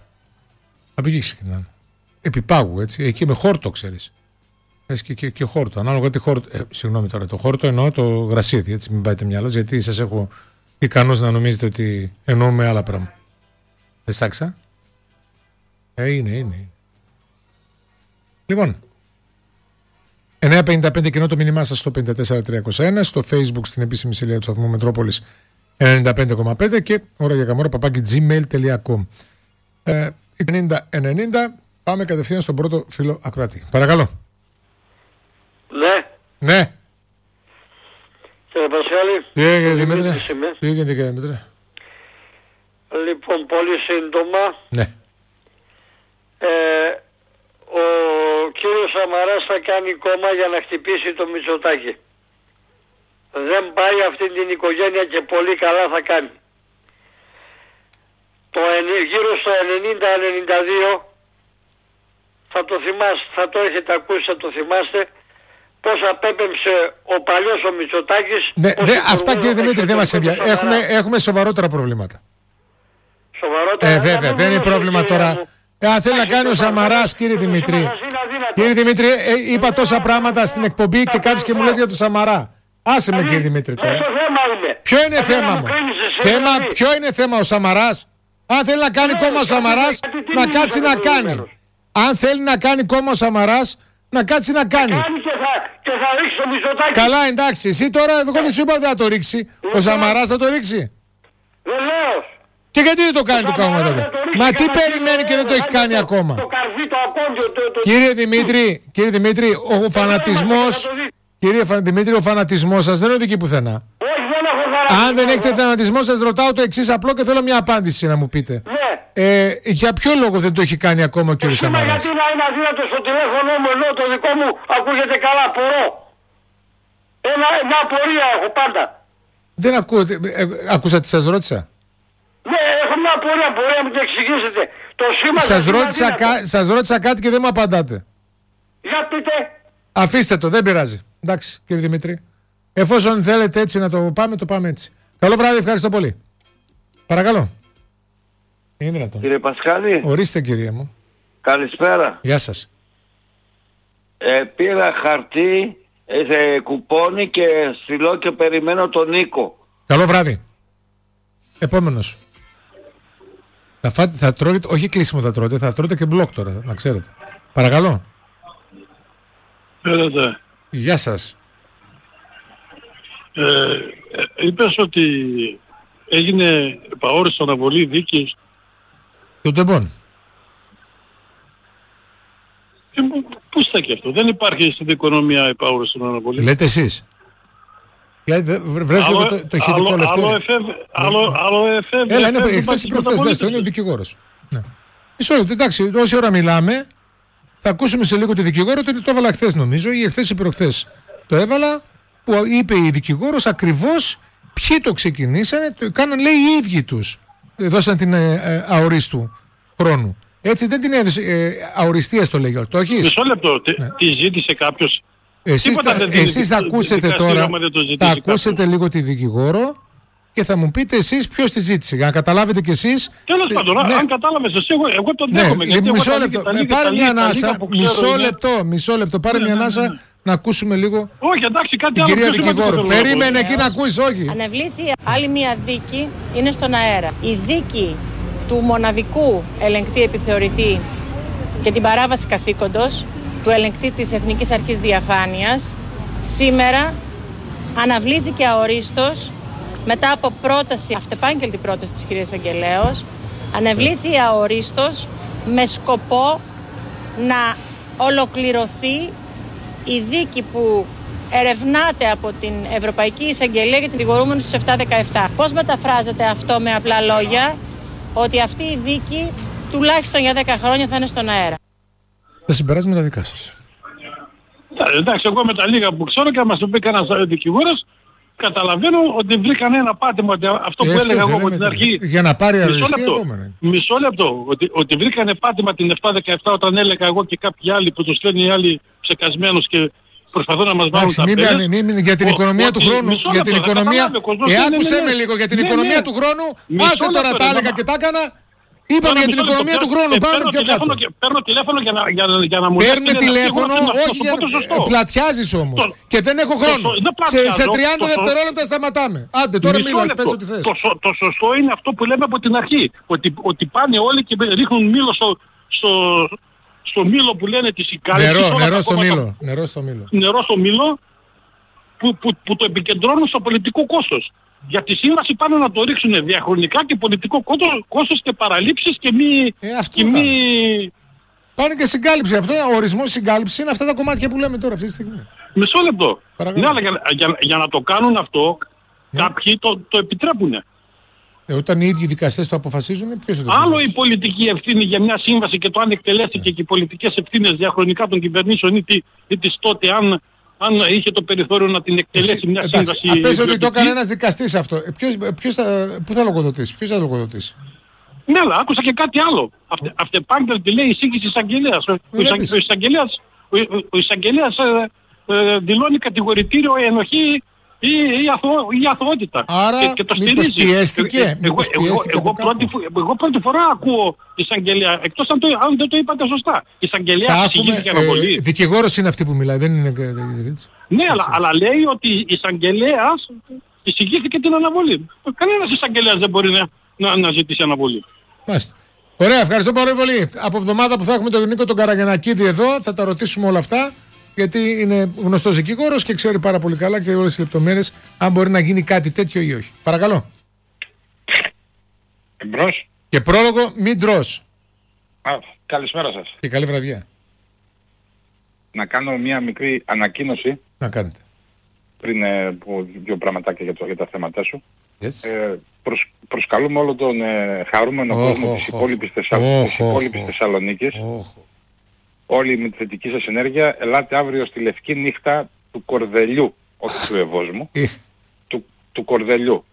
Επιπάγου, έτσι. Εκεί με χόρτο, ξέρεις. Και χόρτο. Ανάλογα τι χόρτο. Συγγνώμη τώρα, το χόρτο εννοώ το γρασίδι, έτσι. Μην πάτε μυαλό, γιατί σας έχω ικανός να νομίζετε ότι εννοούμε άλλα πράγματα. Δεν σάξα. Είναι. Λοιπόν, 9.55 κοινό το μήνυμά σας στο 54321, στο Facebook στην επίσημη σελίδα του σταθμού Μετρόπολης 95,5 και ώρα για καμόρα @gmail.com. 50-90, πάμε κατευθείαν στον πρώτο φίλο ακροατή. Παρακαλώ. Ναι. Κύριε Πασχάλη. Τι έγινε Δημήτρη. Λοιπόν, πολύ σύντομα. Ναι. Ο κύριος Σαμαράς θα κάνει κόμμα για να χτυπήσει το Μητσοτάκη. Δεν πάει αυτή την οικογένεια και πολύ καλά θα κάνει. Γύρω στο 90-92 θα το θυμάστε, θα το έχετε ακούσει, θα το θυμάστε, πώς απέπεμψε ο παλιός ο Μητσοτάκης. Ναι, αυτά κύριε Δημήτρη δεν μας ενδιαφέρει. Έχουμε σοβαρότερα προβλήματα. Σοβαρότερα. Βέβαια, δεν είναι πρόβλημα τώρα. Αν θέλει να κάνει ο Σαμαράς, κύριε Δημήτρη. Κύριε Δημήτρη, είπα τόσα πράγματα στην εκπομπή και κάθεσαι και μου λες για τον Σαμαρά. Άσε με κύριε Δημήτρη τώρα. Ποιο είναι θέμα μου? Ποιο είναι θέμα ο Σαμαράς? Αν θέλει να κάνει κόμμα ο Σαμαράς, να κάτσει να κάνει. Αν θέλει να κάνει κόμμα ο Σαμαράς, να κάτσει να κάνει. Και θα ρίξει το Μητσοτάκη. Καλά, εντάξει. Εσύ τώρα, εγώ δεν σου είπα ότι θα το ρίξει. Ο Σαμαράς θα το ρίξει. Βεβαίως. Και γιατί δεν το κάνει το κόμμα τότε? Μα τι περιμένει και δεν το έχει κάνει ακόμα? Κύριε Δημήτρη, ο φανατισμός. Κύριε Δημήτρη, ο φανατισμός σας δεν οδηγεί πουθενά. Όχι, δεν έχω φανατισμό. Αν δεν έχετε φανατισμό, σας ρωτάω το εξής απλό και θέλω μια απάντηση να μου πείτε. Ναι. Για ποιο λόγο δεν το έχει κάνει ακόμα ο κύριος Σαμαράς? Γιατί να είναι αδύνατο στο τηλέφωνο μου, ενώ το δικό μου ακούγεται καλά, απορώ. Μια απορία έχω πάντα. Δεν ακούτε. Ακούσα τι σας ρώτησα? Ναι, έχω μια απορία, μπορεί να μου το εξηγήσετε. Το σήμα σας ρώτησα κάτι και δεν μου απαντάτε. Για πείτε. Αφήστε το, δεν πειράζει. Εντάξει, κύριε Δημήτρη. Εφόσον θέλετε έτσι να το πάμε έτσι. Καλό βράδυ, ευχαριστώ πολύ. Παρακαλώ. Είναι δυνατόν? Κύριε Πασχάλη. Ορίστε, κύριε μου. Καλησπέρα. Γεια σας. Πήρα χαρτί, κουπόνι και στυλό και περιμένω τον Νίκο. Καλό βράδυ. Επόμενος. Θα τρώτε, όχι κλείσιμο θα τρώτε και μπλοκ τώρα, να ξέρετε. Παρακαλώ. Πέρατε. Γεια σας. Είπες ότι έγινε επαόριστο αναβολή δίκης. Το τεμπών. Πού στέκει αυτό? Δεν υπάρχει στην οικονομία επαόριστο αναβολή. Λέτε εσείς. Βρες λίγο το ηχητικό λεφτό. Άλλο εφεύ. Έλα, είναι εχθές ή προχθές, δες το, είναι ο δικηγόρος. Μισό λεπτό, εντάξει, όση ώρα μιλάμε, θα ακούσουμε σε λίγο τη δικηγόρο, ότι το έβαλα χθες νομίζω, ή εχθές ή προχθές το έβαλα, που είπε η δικηγόρος ακριβώς ποιοι το ξεκινήσανε, το κάναν λέει οι ίδιοι τους. Δώσαν την αορίστου χρόνου. Έτσι δεν την έδωσε αοριστία στο λέγει. Το έχεις? Μισό λεπτό, τι ζήτησε κάποιος? Εσείς θα ακούσετε τώρα, θα ακούσετε λίγο τη δικηγόρο και θα μου πείτε εσείς ποιος τη ζήτησε, για να καταλάβετε κι εσείς. Τέλος πάντων, αν κατάλαβες εσύ, εγώ τον δέχομαι. Μισό λεπτό, πάρε μια ανάσα, μισό λεπτό, πάρε μια ανάσα να ακούσουμε λίγο. Όχι, εντάξει, κάτι την κυρία δικηγόρο. Περίμενε εκεί να ακούσεις, όχι. Ανεβλήθη άλλη μια δίκη, είναι στον αέρα. Η δίκη του μοναδικού ελεγκτή επιθεωρητή και την παράβαση καθήκοντος του ελεγκτή της Εθνικής Αρχής Διαφάνειας σήμερα αναβλήθηκε αορίστος μετά από πρόταση, αυτεπάγγελτη πρόταση της κυρίας Αγγελέως, αναβλήθη αορίστος με σκοπό να ολοκληρωθεί η δίκη που ερευνάται από την Ευρωπαϊκή Εισαγγελία για την δικηγορούμενη στους 7-17. Πώς μεταφράζεται αυτό με απλά λόγια? Ότι αυτή η δίκη τουλάχιστον για 10 χρόνια θα είναι στον αέρα. Τα συμπεράσματα δικά σας. Εντάξει, εγώ με τα λίγα που ξέρω και μας το πει κανένας δικηγόρος, καταλαβαίνω ότι βρήκαν ένα πάτημα, αυτό που έλεγα εγώ από την αρχή. Για να πάρει αριστεία επόμενα. Μισό λεπτό. Ότι βρήκανε πάτημα την 7-17 όταν έλεγα εγώ και κάποιοι άλλοι που τους λένε οι άλλοι ψεκασμένους και προσπαθούν να μας βάλουν τα πέλες. Για την οικονομία του χρόνου. Για την οικονομία. Άκουσε με λίγο για την οικονομία του χρόνου. Άσε τώρα τα έλεγα και τα έκανα. Είπαμε για την οικονομία του χρόνου. Πάμε πιο κάτω. Παίρνω τηλέφωνο για να μου πει. Παίρνει τηλέφωνο, όχι πλατιάζεις όμως. Και δεν έχω χρόνο. Σε 30 δευτερόλεπτα σταματάμε. Άντε τώρα μίλα, πες ό,τι θες. Το σωστό είναι αυτό που λέμε από την αρχή. Ότι πάνε όλοι και ρίχνουν μήλο στο μήλο που λένε τη συγκάλυψη. Νερό στο μήλο. Νερό στο μήλο που το επικεντρώνουν στο πολιτικό κόστος. Για τη σύμβαση πάνε να το ρίξουν διαχρονικά και πολιτικό κόστος και παραλήψεις και μη... Πάνε και συγκάλυψη. Αυτό ο ορισμός συγκάλυψης είναι αυτά τα κομμάτια που λέμε τώρα αυτή τη στιγμή. Μισό λεπτό. Ναι, αλλά για να το κάνουν αυτό, κάποιοι το επιτρέπουν. Όταν οι ίδιοι δικαστές το αποφασίζουν, ποιος θα το άλλο η πολιτική ευθύνη για μια σύμβαση και το αν εκτελέστηκε και οι πολιτικές ευθύνες διαχρονικά των κυβερνήσεων ή της τότε, αν είχε το περιθώριο να την εκτελέσει μια σύμβαση. Πες ότι το έκανε ένας δικαστής αυτό. Πού θα λογοδοτήσει, ποιος θα λογοδοτήσει. Ναι, αλλά άκουσα και κάτι άλλο. Αυτεπάγγελτη λέει εισήγηση εισαγγελέας. Ο εισαγγελέας δηλώνει κατηγορητήριο ενοχή ή αθωότητα. Άρα και το μήπως πιέστηκε. Εγώ πρώτη φορά ακούω εισαγγελέα, εκτός αν δεν το είπατε σωστά. Εισαγγελέα εισηγήθηκε αναβολή. Δικηγόρος είναι αυτή που μιλάει, δεν είναι... Ναι, αλλά λέει ότι εισαγγελέας εισηγήθηκε την αναβολή. Κανένας εισαγγελέας δεν μπορεί να ζητήσει αναβολή. Μάλιστα. Ωραία, ευχαριστώ πάρα πολύ. Από εβδομάδα που θα έχουμε τον Νίκο τον Καραγιανακίδη εδώ, θα τα ρωτήσουμε όλα αυτά. Γιατί είναι γνωστός δικηγόρος και ξέρει πάρα πολύ καλά και όλες τις λεπτομέρειες αν μπορεί να γίνει κάτι τέτοιο ή όχι. Παρακαλώ. Εμπρός. Και πρόλογο, μην τρως. Καλησπέρα σας. Και καλή βραδιά. Να κάνω μια μικρή ανακοίνωση. Να κάνετε. Πριν πω δύο πραγματάκια για τα θέματα σου. Yes. Προσκαλούμε όλο τον χαρούμενο κόσμο της υπόλοιπης Θεσσαλονίκης. Όλοι με τη θετική σας ενέργεια, ελάτε αύριο στη λευκή νύχτα του Κορδελιού, όχι του Ευόσμου, του Κορδελιού.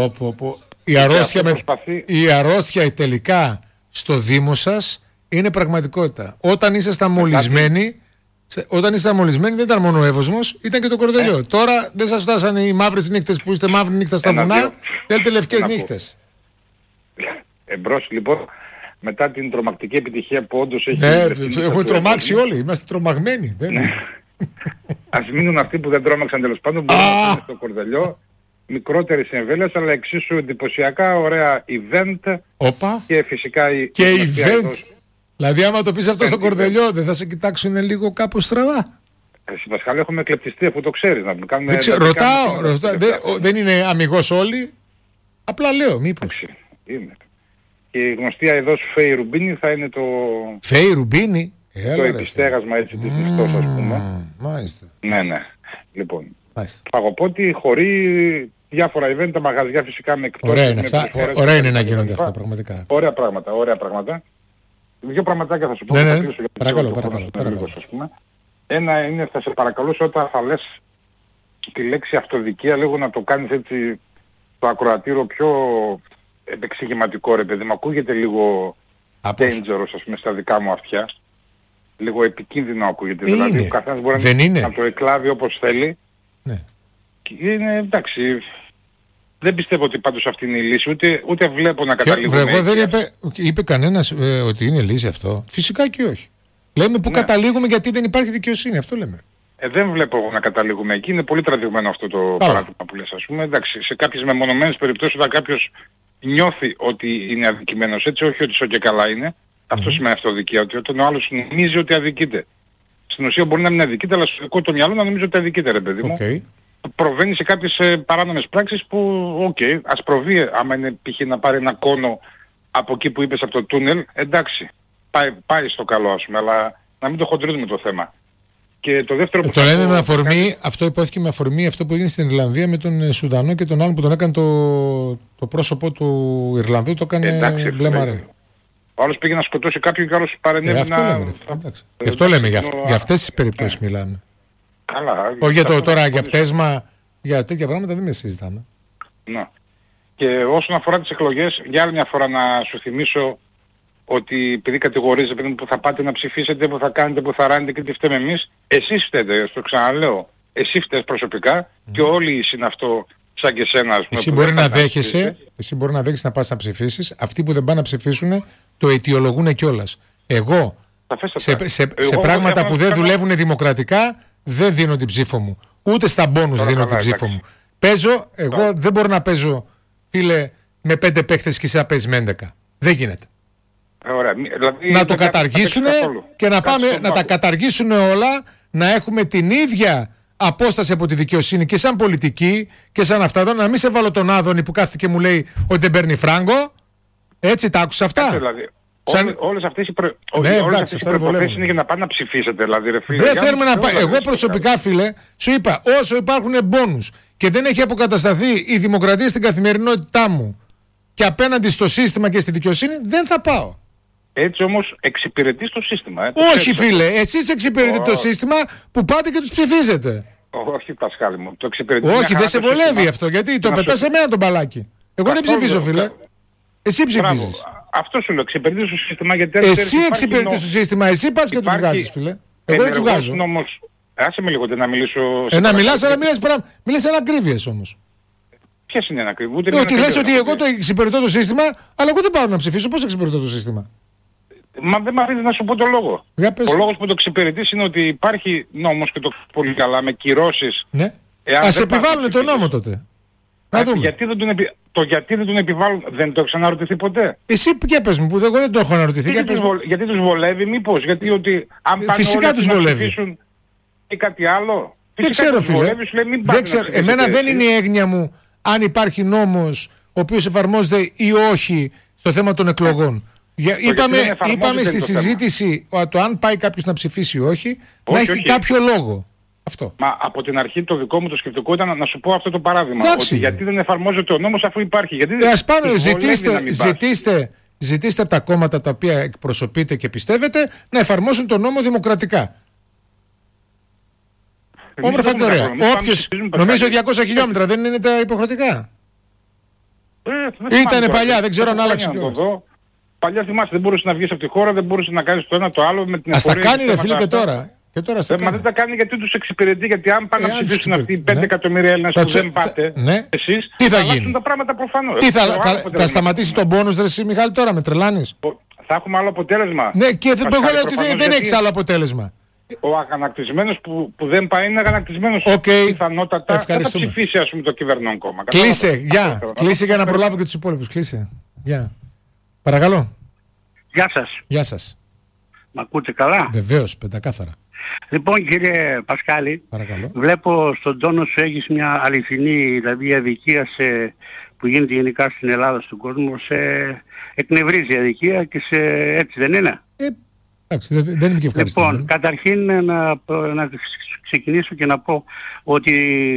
Η αρρώστια τελικά στο Δήμο σας είναι πραγματικότητα. Όταν ήσασταν μολυσμένοι, δεν ήταν μόνο ο Εύωσμος, ήταν και το Κορδελιό. Τώρα δεν σας φτάσανε οι μαύρες νύχτες που είστε μαύρη νύχτα στα βουνά, θέλετε λευκές νύχτες. Εμπρός λοιπόν. Μετά την τρομακτική επιτυχία που όντως έχει... Ναι, έχουμε τρομάξει όλοι, είμαστε τρομαγμένοι. Ας μείνουν αυτοί που δεν τρόμαξαν τέλος πάντων, που είναι στο Κορδελιό. Μικρότερες εμβέλειες, αλλά εξίσου εντυπωσιακά ωραία event. Και φυσικά και event. Δηλαδή άμα το πεις αυτό στο Κορδελιό, δεν θα σε κοιτάξουν λίγο κάπως στραβά. Εσύ Πασχάλη, έχουμε κλεπτιστεί αφού το ξέρεις. Ρωτάω, δεν είναι αμιγώς όλοι. Απλά λέω, μήπως. Είναι. Και η γνωστή αηδός Φέη Ρουμπίνη θα είναι το... Φέη Ρουμπίνη? Το επιστέγασμα έτσι της νυχτός, ας πούμε. Μάλιστα. Ναι. Λοιπόν, Παγοπότη χωρί διάφορα event, τα μαγαζιά φυσικά με εκτός. Ωραία είναι να γίνονται αυτά πραγματικά. Ωραία πράγματα. Δύο πραγματάκια θα σου πω. Ναι. Παρακαλώ. Ένα είναι, θα σε παρακαλούσα όταν θα λες τη λέξη αυτοδικία λίγο να το κάνεις έτσι το ακροατήριο πιο... επεξηγηματικό ρε παιδί μου, ακούγεται λίγο dangerous ας πούμε στα δικά μου αυτιά, λίγο επικίνδυνο ακούγεται, δηλαδή ο καθένας μπορεί να το εκλάβει όπως θέλει. Ναι. Και είναι εντάξει, δεν πιστεύω ότι πάντως αυτή είναι η λύση, ούτε βλέπω να καταλήγουμε. Δεν είπε κανένας ότι είναι λύση αυτό, φυσικά και όχι. Λέμε που καταλήγουμε γιατί δεν υπάρχει δικαιοσύνη, αυτό λέμε. Δεν βλέπω εγώ να καταλήγουμε εκεί, είναι πολύ τραβηγμένο αυτό το παράδειγμα που λες ας πούμε, εντάξει, σε κάποιες μεμονωμένες περιπτώσεις όταν κάποιος νιώθει ότι είναι αδικημένος έτσι, όχι ότι και καλά είναι. Αυτό σημαίνει αυτοδικία, ότι όταν ο άλλος νομίζει ότι αδικείται. Στην ουσία μπορεί να μην αδικείται, αλλά στο δικό του μυαλό να νομίζει ότι αδικείται, ρε παιδί μου. Προβαίνει σε κάποιες παράνομες πράξεις που, ας προβεί, άμα είναι π.χ. να πάρει ένα κόνο από εκεί που είπες από το τούνελ, εντάξει, πάει στο καλό ας πούμε, αλλά να μην το χοντρίζουμε το θέμα. Και το δεύτερο που το λένε με αφορμή, αυτό υπόθηκε με αφορμή αυτό που έγινε στην Ιρλανδία με τον Σουδανό και τον άλλον που τον έκανε το πρόσωπο του Ιρλανδού, το έκανε μπλε μαρέ. Ο άλλος πήγε να σκοτώσει κάποιον και ο άλλος παρενέβη αυτό λέμε, γι' αυτό λέμε, για αυτές τις περιπτώσεις μιλάμε. Καλά. Όχι για τώρα για πτέσμα, για τέτοια πράγματα δεν με συζητάμε. Ναι. Και όσον αφορά τις εκλογές, για άλλη μια φορά να σου θυμίσω ότι επειδή κατηγορίζετε που θα πάτε να ψηφίσετε, που θα κάνετε, που θα ράνετε και τι φταίμε εμείς, εσείς φταίτε, στο ξαναλέω. Εσύ φταίς προσωπικά και όλοι οι συναυτό σαν και εσένα. Εσύ μπορεί να δέχεσαι, να πας να ψηφίσεις. Αυτοί που δεν πάνε να ψηφίσουν το αιτιολογούν κιόλας. Εγώ σε πράγματα που δεν δουλεύουν δημοκρατικά δεν δίνω την ψήφο μου. Ούτε στα μπόνους δίνω την ψήφο μου. Παίζω, εγώ δεν μπορώ να παίζω, φίλε, με 5 παίχτες και εσύ να παίζεις με 11. Δεν γίνεται. Ωραία. Δηλαδή, να το καταργήσουν και να πάμε να τα καταργήσουν όλα, να έχουμε την ίδια απόσταση από τη δικαιοσύνη και σαν πολιτική και σαν αυτά εδώ, να μην σε βάλω τον Άδωνη που κάθεται και μου λέει ότι δεν παίρνει φράγκο. Έτσι τα άκουσα αυτά. Δηλαδή, όλες αυτές οι προϋποθέσεις είναι για να πάνε να ψηφίσετε. Δηλαδή, ρε φίλε, δεν θέλουμε να πάμε. Εγώ προσωπικά, φίλε, σου είπα, όσο υπάρχουν μπόνους και δεν έχει αποκατασταθεί η δημοκρατία στην καθημερινότητά μου και απέναντι στο σύστημα και στη δικαιοσύνη, δεν θα πάω. Έτσι όμως εξυπηρετείς το σύστημα. Όχι, φίλε, εσείς εξυπηρετείτε το σύστημα που πάτε και τους ψηφίζετε. Όχι, Πασχάλη μου. Το εξυπηρετείς. Όχι, δεν σε βολεύει αυτό, γιατί το πετάς σε μένα τον μπαλάκι. Εγώ δεν ψηφίζω, φίλε. Εσύ ψηφίζεις. Αυτό σου λέω, εξυπηρετείς το σύστημα. Εσύ εξυπηρετείς το σύστημα, εσύ πας και τους βγάζεις, φίλε. Εγώ δεν τους βγάζω. Άσε με λίγο να μιλήσω. Να μιλάς, αλλά μιλάς ανακρίβειες όμως. Ποιες είναι ανακρίβειες? Ότι λες ότι εγώ το εξυπηρετώ το σύστημα, αλλά εγώ δεν πάω να ψηφίσω. Πώς εξυπηρετώ το σύστημα? Μα δεν μ' αφήνεις να σου πω το λόγο. Ο λόγος που το εξυπηρετείς είναι ότι υπάρχει νόμος και το πολύ καλά με κυρώσεις. Ναι. Ας επιβάλλουν τον νόμο τότε. Να δούμε. Γιατί δεν τον επιβάλλουν, δεν το έχεις αναρωτηθεί ποτέ? Εσύ για πες μου, που εγώ δεν το έχω αναρωτηθεί. Γιατί τους βολεύει μήπως? Γιατί ότι αν πάνε φυσικά τους βολεύει. Ή κάτι άλλο? Δεν ξέρω, φίλε. Εμένα δεν είναι η έγνοια μου αν υπάρχει νόμος ο οποίος εφαρμόζεται ή όχι στο θέμα των εκλογών. Είπαμε στη συζήτηση το αν πάει κάποιος να ψηφίσει ή όχι, να έχει κάποιο λόγο. Αυτό. Μα από την αρχή το δικό μου το σκεπτικό ήταν να σου πω αυτό το παράδειγμα. Ότι γιατί δεν εφαρμόζεται ο νόμος αφού υπάρχει? Ας πάνε, ζητήστε από τα κόμματα τα οποία εκπροσωπείτε και πιστεύετε να εφαρμόσουν τον νόμο δημοκρατικά. Όμορφα και ωραία. Νομίζω 200 χιλιόμετρα δεν είναι τα υποχρεωτικά? Ήτανε παλιά, δεν ξέρω αν άλλαξε κιόλας. Παλιά θυμάσαι, δεν μπορούσε να βγεις από τη χώρα, δεν μπορούσε να κάνεις το ένα το άλλο με την εφορία. Ας τα κάνει ρε φίλε και τώρα. Μα δεν τα κάνει γιατί τους εξυπηρετεί, γιατί αν πάνε να ψηφίσουν αυτοί οι 5 εκατομμύρια Έλληνες που δεν πάτε εσείς, τι θα γίνει? Τα πράγματα προφανώς. Θα σταματήσει τον πόνους ρε εσύ Μιχάλη τώρα, με τρελάνεις? Θα έχουμε άλλο αποτέλεσμα. Ναι, και εγώ λέω ότι δεν έχεις άλλο αποτέλεσμα. Ο αγανακτισμένος που δεν πάει είναι αγανακτισμένος. Πιθανότατα δεν θα ψηφίσει ας πούμε το κυβερνών κόμμα. Κλείσε για να προλάβω και τους υπόλοιπους. Κλείσε. Παρακαλώ. Γεια σας. Γεια σας. Μ' ακούτε καλά? Βεβαίως, πεντακάθαρα. Λοιπόν κύριε Πασχάλη, παρακαλώ. Βλέπω στον τόνο σου έχεις μια αληθινή δηλαδή αδικία που γίνεται γενικά στην Ελλάδα, στον κόσμο, εκνευρίζει αδικία και έτσι δεν είναι? Εντάξει, δεν είμαι και ευχαριστή. Λοιπόν, καταρχήν να ξεκινήσω και να πω ότι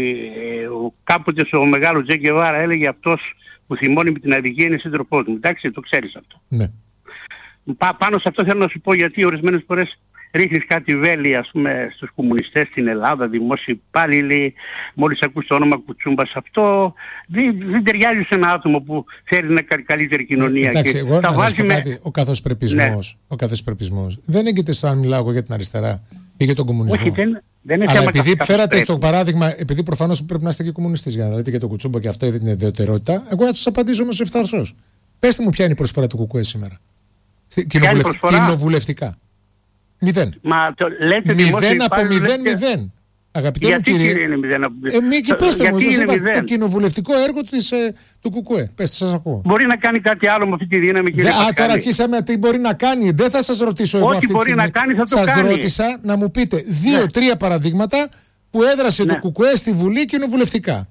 κάποτε ο μεγάλος Τζε Γκεβάρα έλεγε αυτός που θυμώνει με την αδικία είναι σύντροφός μου. Εντάξει, το ξέρεις αυτό. Ναι. Πάνω σε αυτό θέλω να σου πω γιατί ορισμένες φορές ρίχνεις κάτι βέλη ας πούμε στους κομμουνιστές στην Ελλάδα, δημόσιοι υπάλληλοι, μόλις ακούς το όνομα Κουτσούμπας, αυτό δεν ταιριάζει σε ένα άτομο που θέλει να κάνει καλύτερη κοινωνία. Εντάξει, εγώ να σας πω κάτι, ο καθεσπρεπισμός δεν έγκυται στο αν μιλάω για την αριστερά ή για τον κομμουνισμό. Όχι, δεν είναι αλλά θέμα επειδή φέρατε στο παράδειγμα, επειδή προφανώς πρέπει να είστε και κομμουνιστής για να λέτε για τον Κουτσούμπα και αυτό την ιδιαιτερότητα, εγώ να σας απαντήσω όμως ευθαρσώς. Πέστε μου ποια είναι η προσφορά του ΚΚΕ σήμερα. Κοινοβουλευτικά. 0. Μα το λέτε 0 από 0-0. Αγαπητέ μου κύριε. Και πέστε μου, το κοινοβουλευτικό έργο του ΚΚΕ. Πέστε, σας ακούω. Μπορεί να κάνει κάτι άλλο με αυτή τη δύναμη, κύριε Πασχάλη? Τώρα αρχίσαμε τι μπορεί να κάνει. Δεν θα σας ρωτήσω εγώ αυτή τη στιγμή. Όχι, μπορεί να κάνει, θα το κάνει. Σας ρώτησα να μου πείτε 2-3 παραδείγματα που έδρασε το ΚΚΕ στη Βουλή κοινοβουλευτικά.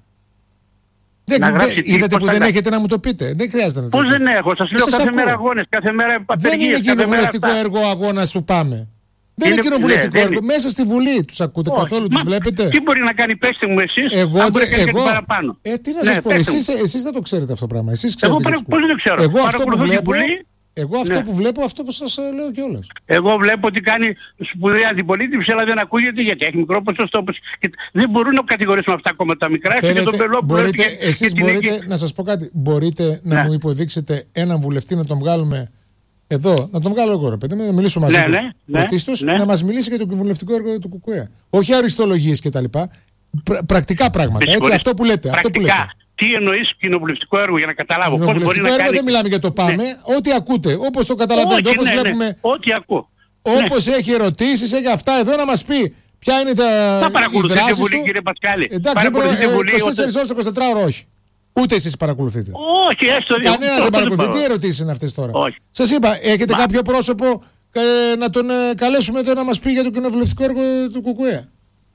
Είδατε που δεν έχετε να μου το πείτε. Δεν χρειάζεται να το πείτε. Πώς δεν έχω, σας λέω κάθε μέρα αγώνες, κάθε μέρα απεργίες. Δεν είναι κοινοβουλευτικό έργο ο αγώνας που πάμε. Δεν είναι κοινοβουλευτικό έργο. Μέσα στη Βουλή τους ακούτε καθόλου, τους βλέπετε? Τι μπορεί να κάνει, πέστε μου εσείς, αν μπορεί να κάνει παραπάνω? Τι να σας πω, εσείς δεν το ξέρετε αυτό το πράγμα. Εσείς ξέρετε. Εγώ πώς δεν το ξέρω? Εγώ αυτό που βλέπω, Εγώ αυτό που βλέπω, αυτό που σας λέω κιόλας. Εγώ βλέπω ότι κάνει σπουδαία αντιπολίτευση, αλλά δεν ακούγεται γιατί έχει μικρό ποσοστό. Δεν μπορούν να κατηγορήσουν αυτά ακόμα τα μικρά. Εσείς μπορείτε, να σας πω κάτι, μπορείτε να μου υποδείξετε έναν βουλευτή να τον βγάλουμε εδώ, να τον βγάλω εγώ, ρε παιδί, να μιλήσω μαζί του πρωτίστως, να μας μιλήσει για το κοινοβουλευτικό έργο του ΚΚΕ. Όχι αριστολογίες κτλ. Πρακτικά πράγματα. Έτσι, αυτό που λέτε. Τι εννοείς κοινοβουλευτικό έργο για να καταλάβω? Κοινοβουλευτικό έργο δεν μιλάμε για το πάμε. Ό,τι ακούτε, όπως το καταλαβαίνετε, όπως βλέπουμε. Ό,τι ακούω. Όπως έχει ερωτήσεις, έχει αυτά εδώ να μας πει ποια είναι τα παρακολουθείτε Βουλή, κύριε Πασχάλη? Εντάξει, 24 ώρες το 24ωρο όχι. Ούτε εσείς παρακολουθείτε. Όχι, έστω. Κανένας δεν παρακολουθεί. Τι ερωτήσεις είναι αυτές τώρα? Σας είπα, έχετε κάποιο πρόσωπο να τον καλέσουμε εδώ να μας πει για το κοινοβουλευτικό έργο του ΚΚΕ?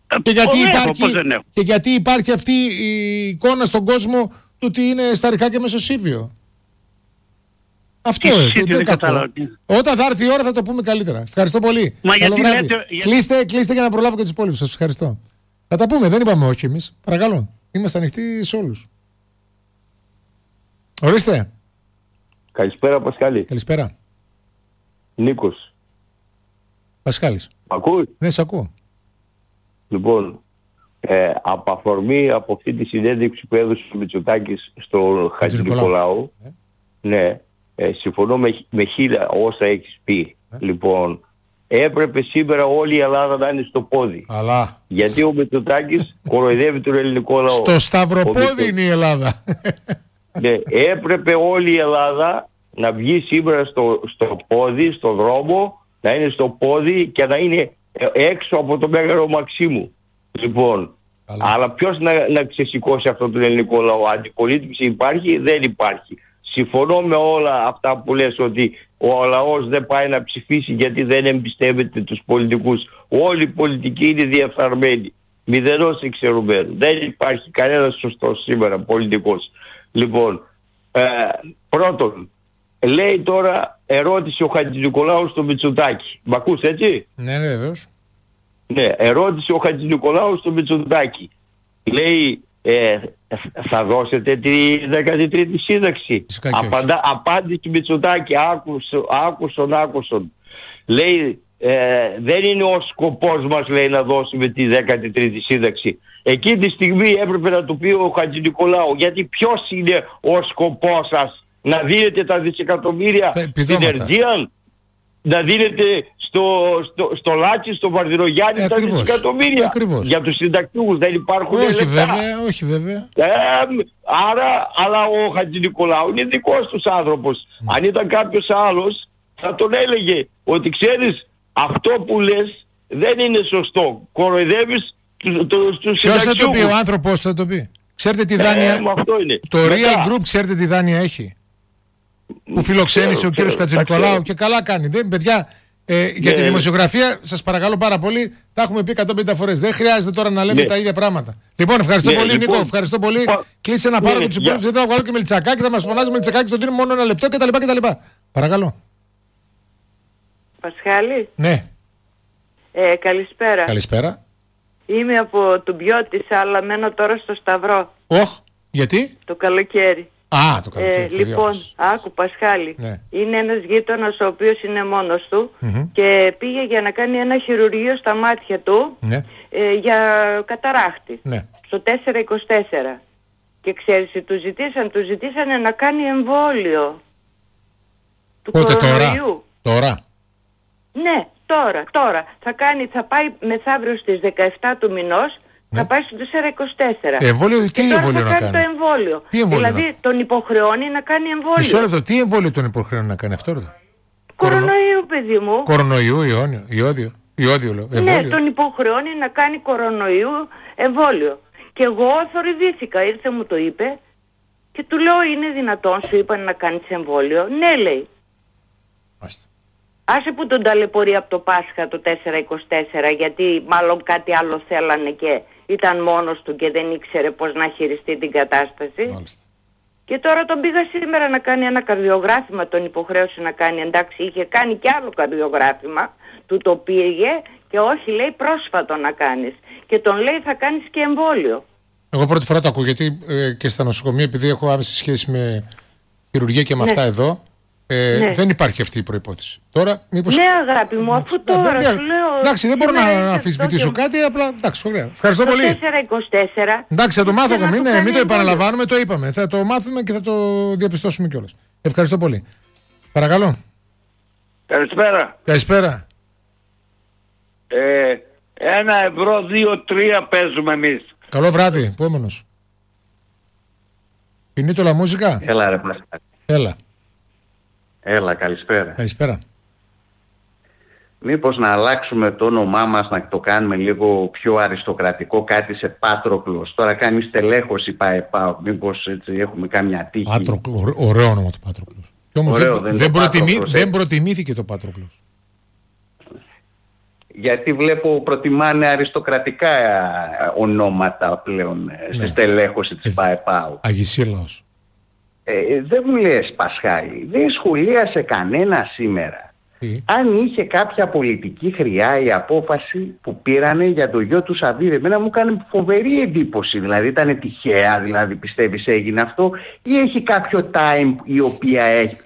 Και γιατί υπάρχει αυτή η εικόνα στον κόσμο του ότι είναι σταρικά και μεσοσύβιο. Αυτό δεν όταν θα έρθει η ώρα θα το πούμε καλύτερα. Ευχαριστώ πολύ. Κλείστε για να προλάβω και τους υπόλοιπους. Σας ευχαριστώ. Θα τα πούμε, δεν είπαμε όχι εμείς. Παρακαλώ. Είμαστε ανοιχτοί σε όλους. Ορίστε. Καλησπέρα Πασχάλη. Καλησπέρα. Νίκος. Πασχάλης. Ακούς? Ναι, σε ακούω. Λοιπόν, από αφορμή από αυτή τη συνέντευξη που έδωσε ο Μητσοτάκης στο Χατζηνικολάου, ναι, συμφωνώ με χίλια όσα έχεις πει. Λοιπόν, έπρεπε σήμερα όλη η Ελλάδα να είναι στο πόδι. Αλλά. Γιατί ο Μητσοτάκης κοροϊδεύει τον ελληνικό λαό. Στο σταυροπόδι είναι η Ελλάδα. Ναι, έπρεπε όλη η Ελλάδα να βγει σήμερα στο πόδι, στο δρόμο, να είναι στο πόδι και να είναι έξω από το Μέγαρο Μαξίμου. Λοιπόν, αλλά ποιος να ξεσηκώσει αυτό τον ελληνικό λαό? Αντιπολίτευση υπάρχει? Δεν υπάρχει. Συμφωνώ με όλα αυτά που λες ότι ο λαός δεν πάει να ψηφίσει γιατί δεν εμπιστεύεται τους πολιτικούς. Όλοι οι πολιτικοί είναι διεφθαρμένοι. Μηδενός εξαιρουμένου. Δεν υπάρχει κανένας σωστός σήμερα πολιτικός. Λοιπόν, πρώτον, λέει τώρα ερώτηση ο Χατζηνικολάου στο Μητσοτάκη. Μ' ακούς έτσι? Ναι, βεβαίως. Ναι, ερώτηση ο Χατζηνικολάου στο Μητσοτάκη. Λέει, θα δώσετε τη 13η σύνταξη? Απάντηση του Μητσοτάκη, άκουσον. Λέει, δεν είναι ο σκοπός μας, λέει, να δώσουμε τη 13η σύνταξη. Εκεί τη στιγμή έπρεπε να του πει ο Χατζηνικολάου, γιατί ποιος είναι ο σκοπός σας? Να δίνετε τα δισεκατομμύρια στην Ερτζίαν, να δίνετε στο Λάτσι, στο Βαρδινογιάννη τα δισεκατομμύρια για τους συντακτικούς? Δεν υπάρχουν λεφτά. Όχι βέβαια. Άρα, αλλά ο Χατζηνικολάου είναι δικός τους άνθρωπος. Αν ήταν κάποιος άλλος θα τον έλεγε ότι ξέρεις, αυτό που λες δεν είναι σωστό. Κοροϊδεύεις τους συνταξιούχους. Ποιος θα το πει? Ο άνθρωπος θα το πει. Ξέρετε τι δάνεια? Το Real Group ξέρετε τι δάνεια έχει? Που φιλοξένησε ο κύριος Χατζηνικολάου και καλά κάνει. Δεν, παιδιά, για τη δημοσιογραφία σας παρακαλώ πάρα πολύ, τα έχουμε πει 150 φορές. Δεν χρειάζεται τώρα να λέμε τα ίδια πράγματα. Λοιπόν, ευχαριστώ πολύ Νίκο, ευχαριστώ πολύ. Κλείσε να πάρω και τους υπόλοιπους. Εδώ θα βγάλω και Μελτσακάκη, θα μας φωνάζει Μελτσακάκη, στον δίνει μόνο ένα λεπτό κτλ. Παρακαλώ. Πασχάλη. Ναι. Καλησπέρα. Καλησπέρα. Είμαι από τον Πιώτης, αλλά μένω τώρα στο Σταυρό. Γιατί? Το καλοκαίρι. Το καλοκαίρι. Λοιπόν, άκου Πασχάλη. Ναι. Είναι ένας γείτονας ο οποίος είναι μόνος του και πήγε για να κάνει ένα χειρουργείο στα μάτια του για καταράχτη. Στο 424. Και ξέρεις, του ζητήσανε να κάνει εμβόλιο του κορονοϊού. Τώρα. Ναι, τώρα. Θα πάει μεθαύριο στις 17 του μηνός. Θα πάει στο 424. Εμβόλιο, τι εμβόλιο να κάνει? Το εμβόλιο. Δηλαδή τον υποχρεώνει να κάνει εμβόλιο. Μισό λεπτό, τι εμβόλιο τον υποχρεώνει να κάνει αυτό? Κορονοϊού, παιδί μου. Κορονοϊού, ιόδιο λέω. Ναι, τον υποχρεώνει να κάνει κορονοϊού εμβόλιο. Και εγώ θορυβήθηκα, ήρθε μου το είπε και του λέω, είναι δυνατόν, σου είπαν να κάνεις εμβόλιο? Ναι, λέει. Άσε που τον ταλαιπωρεί από το Πάσχα το 424, γιατί μάλλον κάτι άλλο θέλανε και ήταν μόνος του και δεν ήξερε πώς να χειριστεί την κατάσταση. Μάλιστα. Και τώρα τον πήγα σήμερα να κάνει ένα καρδιογράφημα, τον υποχρέωσε να κάνει, εντάξει, είχε κάνει κι άλλο καρδιογράφημα, του το πήγε και όχι, λέει, πρόσφατο να κάνεις. Και τον λέει, θα κάνεις και εμβόλιο. Εγώ πρώτη φορά το ακούω, γιατί και στα νοσοκομεία, επειδή έχω άμεση σχέση με χειρουργία και με αυτά εδώ, Δεν υπάρχει αυτή η προϋπόθεση. Τώρα, μήπως... Ναι, αγάπη μου, αφού τώρα σου λέω... Εντάξει, δεν μπορώ να αμφισβητήσω κάτι, απλά εντάξει, ωραία. Ευχαριστώ πολύ. 4-24. Εντάξει, θα το μάθουμε, μην το επαναλαμβάνουμε, το είπαμε. Θα το μάθουμε και θα το διαπιστώσουμε κιόλας. Ευχαριστώ πολύ. Παρακαλώ. Καλησπέρα. Καλησπέρα. 1 ευρώ, 2-3 παίζουμε εμείς. Καλό βράδυ, επόμενος. Πινίτολα μουσικά. Έλα ρε Πασχάλη. Έλα, καλησπέρα. Καλησπέρα. Μήπως να αλλάξουμε το όνομά μας, να το κάνουμε λίγο πιο αριστοκρατικό, κάτι σε Πάτροκλος. Τώρα κάνει στελέχωση ΠΑΕΠΑ. Μήπως έτσι έχουμε κάμια τύχη. Πάτροκλο, ωραίο όνομα το Πάτροκλος. Και όμως δεν προτιμήθηκε το Πάτροκλος. Γιατί βλέπω προτιμάνε αριστοκρατικά ονόματα πλέον στη στελέχωση της ΠΑΕΠΑ. Αγισίλαος. Δεν μου λες Πασχάλη, δεν σχολίασε κανένα σήμερα αν είχε κάποια πολιτική χρειά η απόφαση που πήρανε για το γιο του Σαββίδη. Εμένα μου κάνει φοβερή εντύπωση, δηλαδή ήταν τυχαία, δηλαδή πιστεύεις έγινε αυτό ή έχει κάποιο time η οποία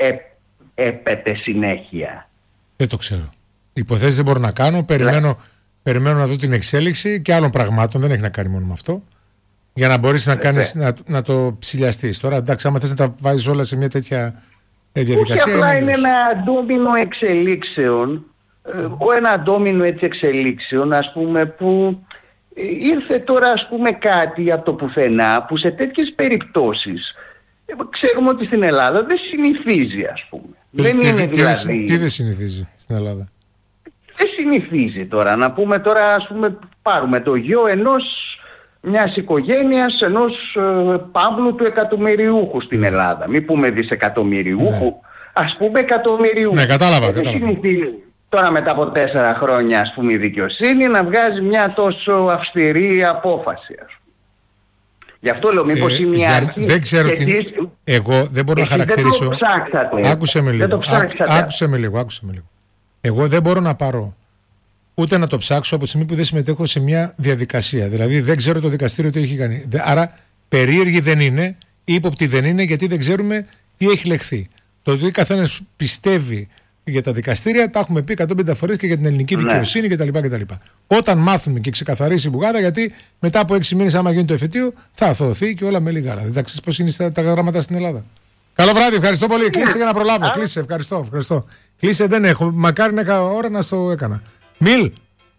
έπεται συνέχεια? Δεν το ξέρω. Υποθέσεις δεν μπορώ να κάνω, περιμένω να δω την εξέλιξη και άλλων πραγμάτων, δεν έχει να κάνει μόνο με αυτό. Για να μπορείς να το ψηλιαστείς. Τώρα εντάξει, άμα θες να τα βάζεις όλα σε μια τέτοια διαδικασία. Όχι, απλά είναι ένα ντόμινο εξελίξεων. Ένα ντόμινο έτσι εξελίξεων, ας πούμε, που ήρθε τώρα ας πούμε κάτι από το πουθενά που σε τέτοιες περιπτώσεις ξέρουμε ότι στην Ελλάδα δεν συνηθίζει, ας πούμε. Τι δεν συνηθίζει στην Ελλάδα? Δεν συνηθίζει τώρα. Να πούμε τώρα, ας πούμε, πάρουμε το γιο μιας οικογένειας, ενός Παύλου του εκατομμυριούχου στην Ελλάδα. Μην πούμε δισεκατομμυριούχου, ας πούμε εκατομμυριούχου. Ναι, κατάλαβα. Τώρα μετά από 4 χρόνια, ας πούμε, η δικαιοσύνη να βγάζει μια τόσο αυστηρή απόφαση, ας πούμε. Γι' αυτό λέω, μήπως είναι μια αρχή. Δεν ξέρω εγώ δεν μπορώ να χαρακτηρίσω. Δεν το ψάξατε. Άκουσε με λίγο. Εγώ δεν μπορώ να πάρω ούτε να το ψάξω από τη στιγμή που δεν συμμετέχω σε μια διαδικασία. Δηλαδή δεν ξέρω το δικαστήριο τι έχει κάνει. Άρα περίεργη δεν είναι, ύποπτη δεν είναι, γιατί δεν ξέρουμε τι έχει λεχθεί. Το ότι καθένας πιστεύει για τα δικαστήρια, τα έχουμε πει 150 φορές και για την ελληνική δικαιοσύνη κτλ. Όταν μάθουμε και ξεκαθαρίσει η μπουγάδα, γιατί μετά από 6 μήνες, άμα γίνει το εφετείο, θα αθωωωθεί και όλα με λίγα. Δεν ξέρεις πώς είναι τα γράμματα στην Ελλάδα. Καλό βράδυ, ευχαριστώ πολύ. Κλείσε για να προλάβω. Κλείσε, ευχαριστώ. Κλείσε, δεν έχω. Μακάρι να έκανα ώρα να στο έκανα. Μιλ.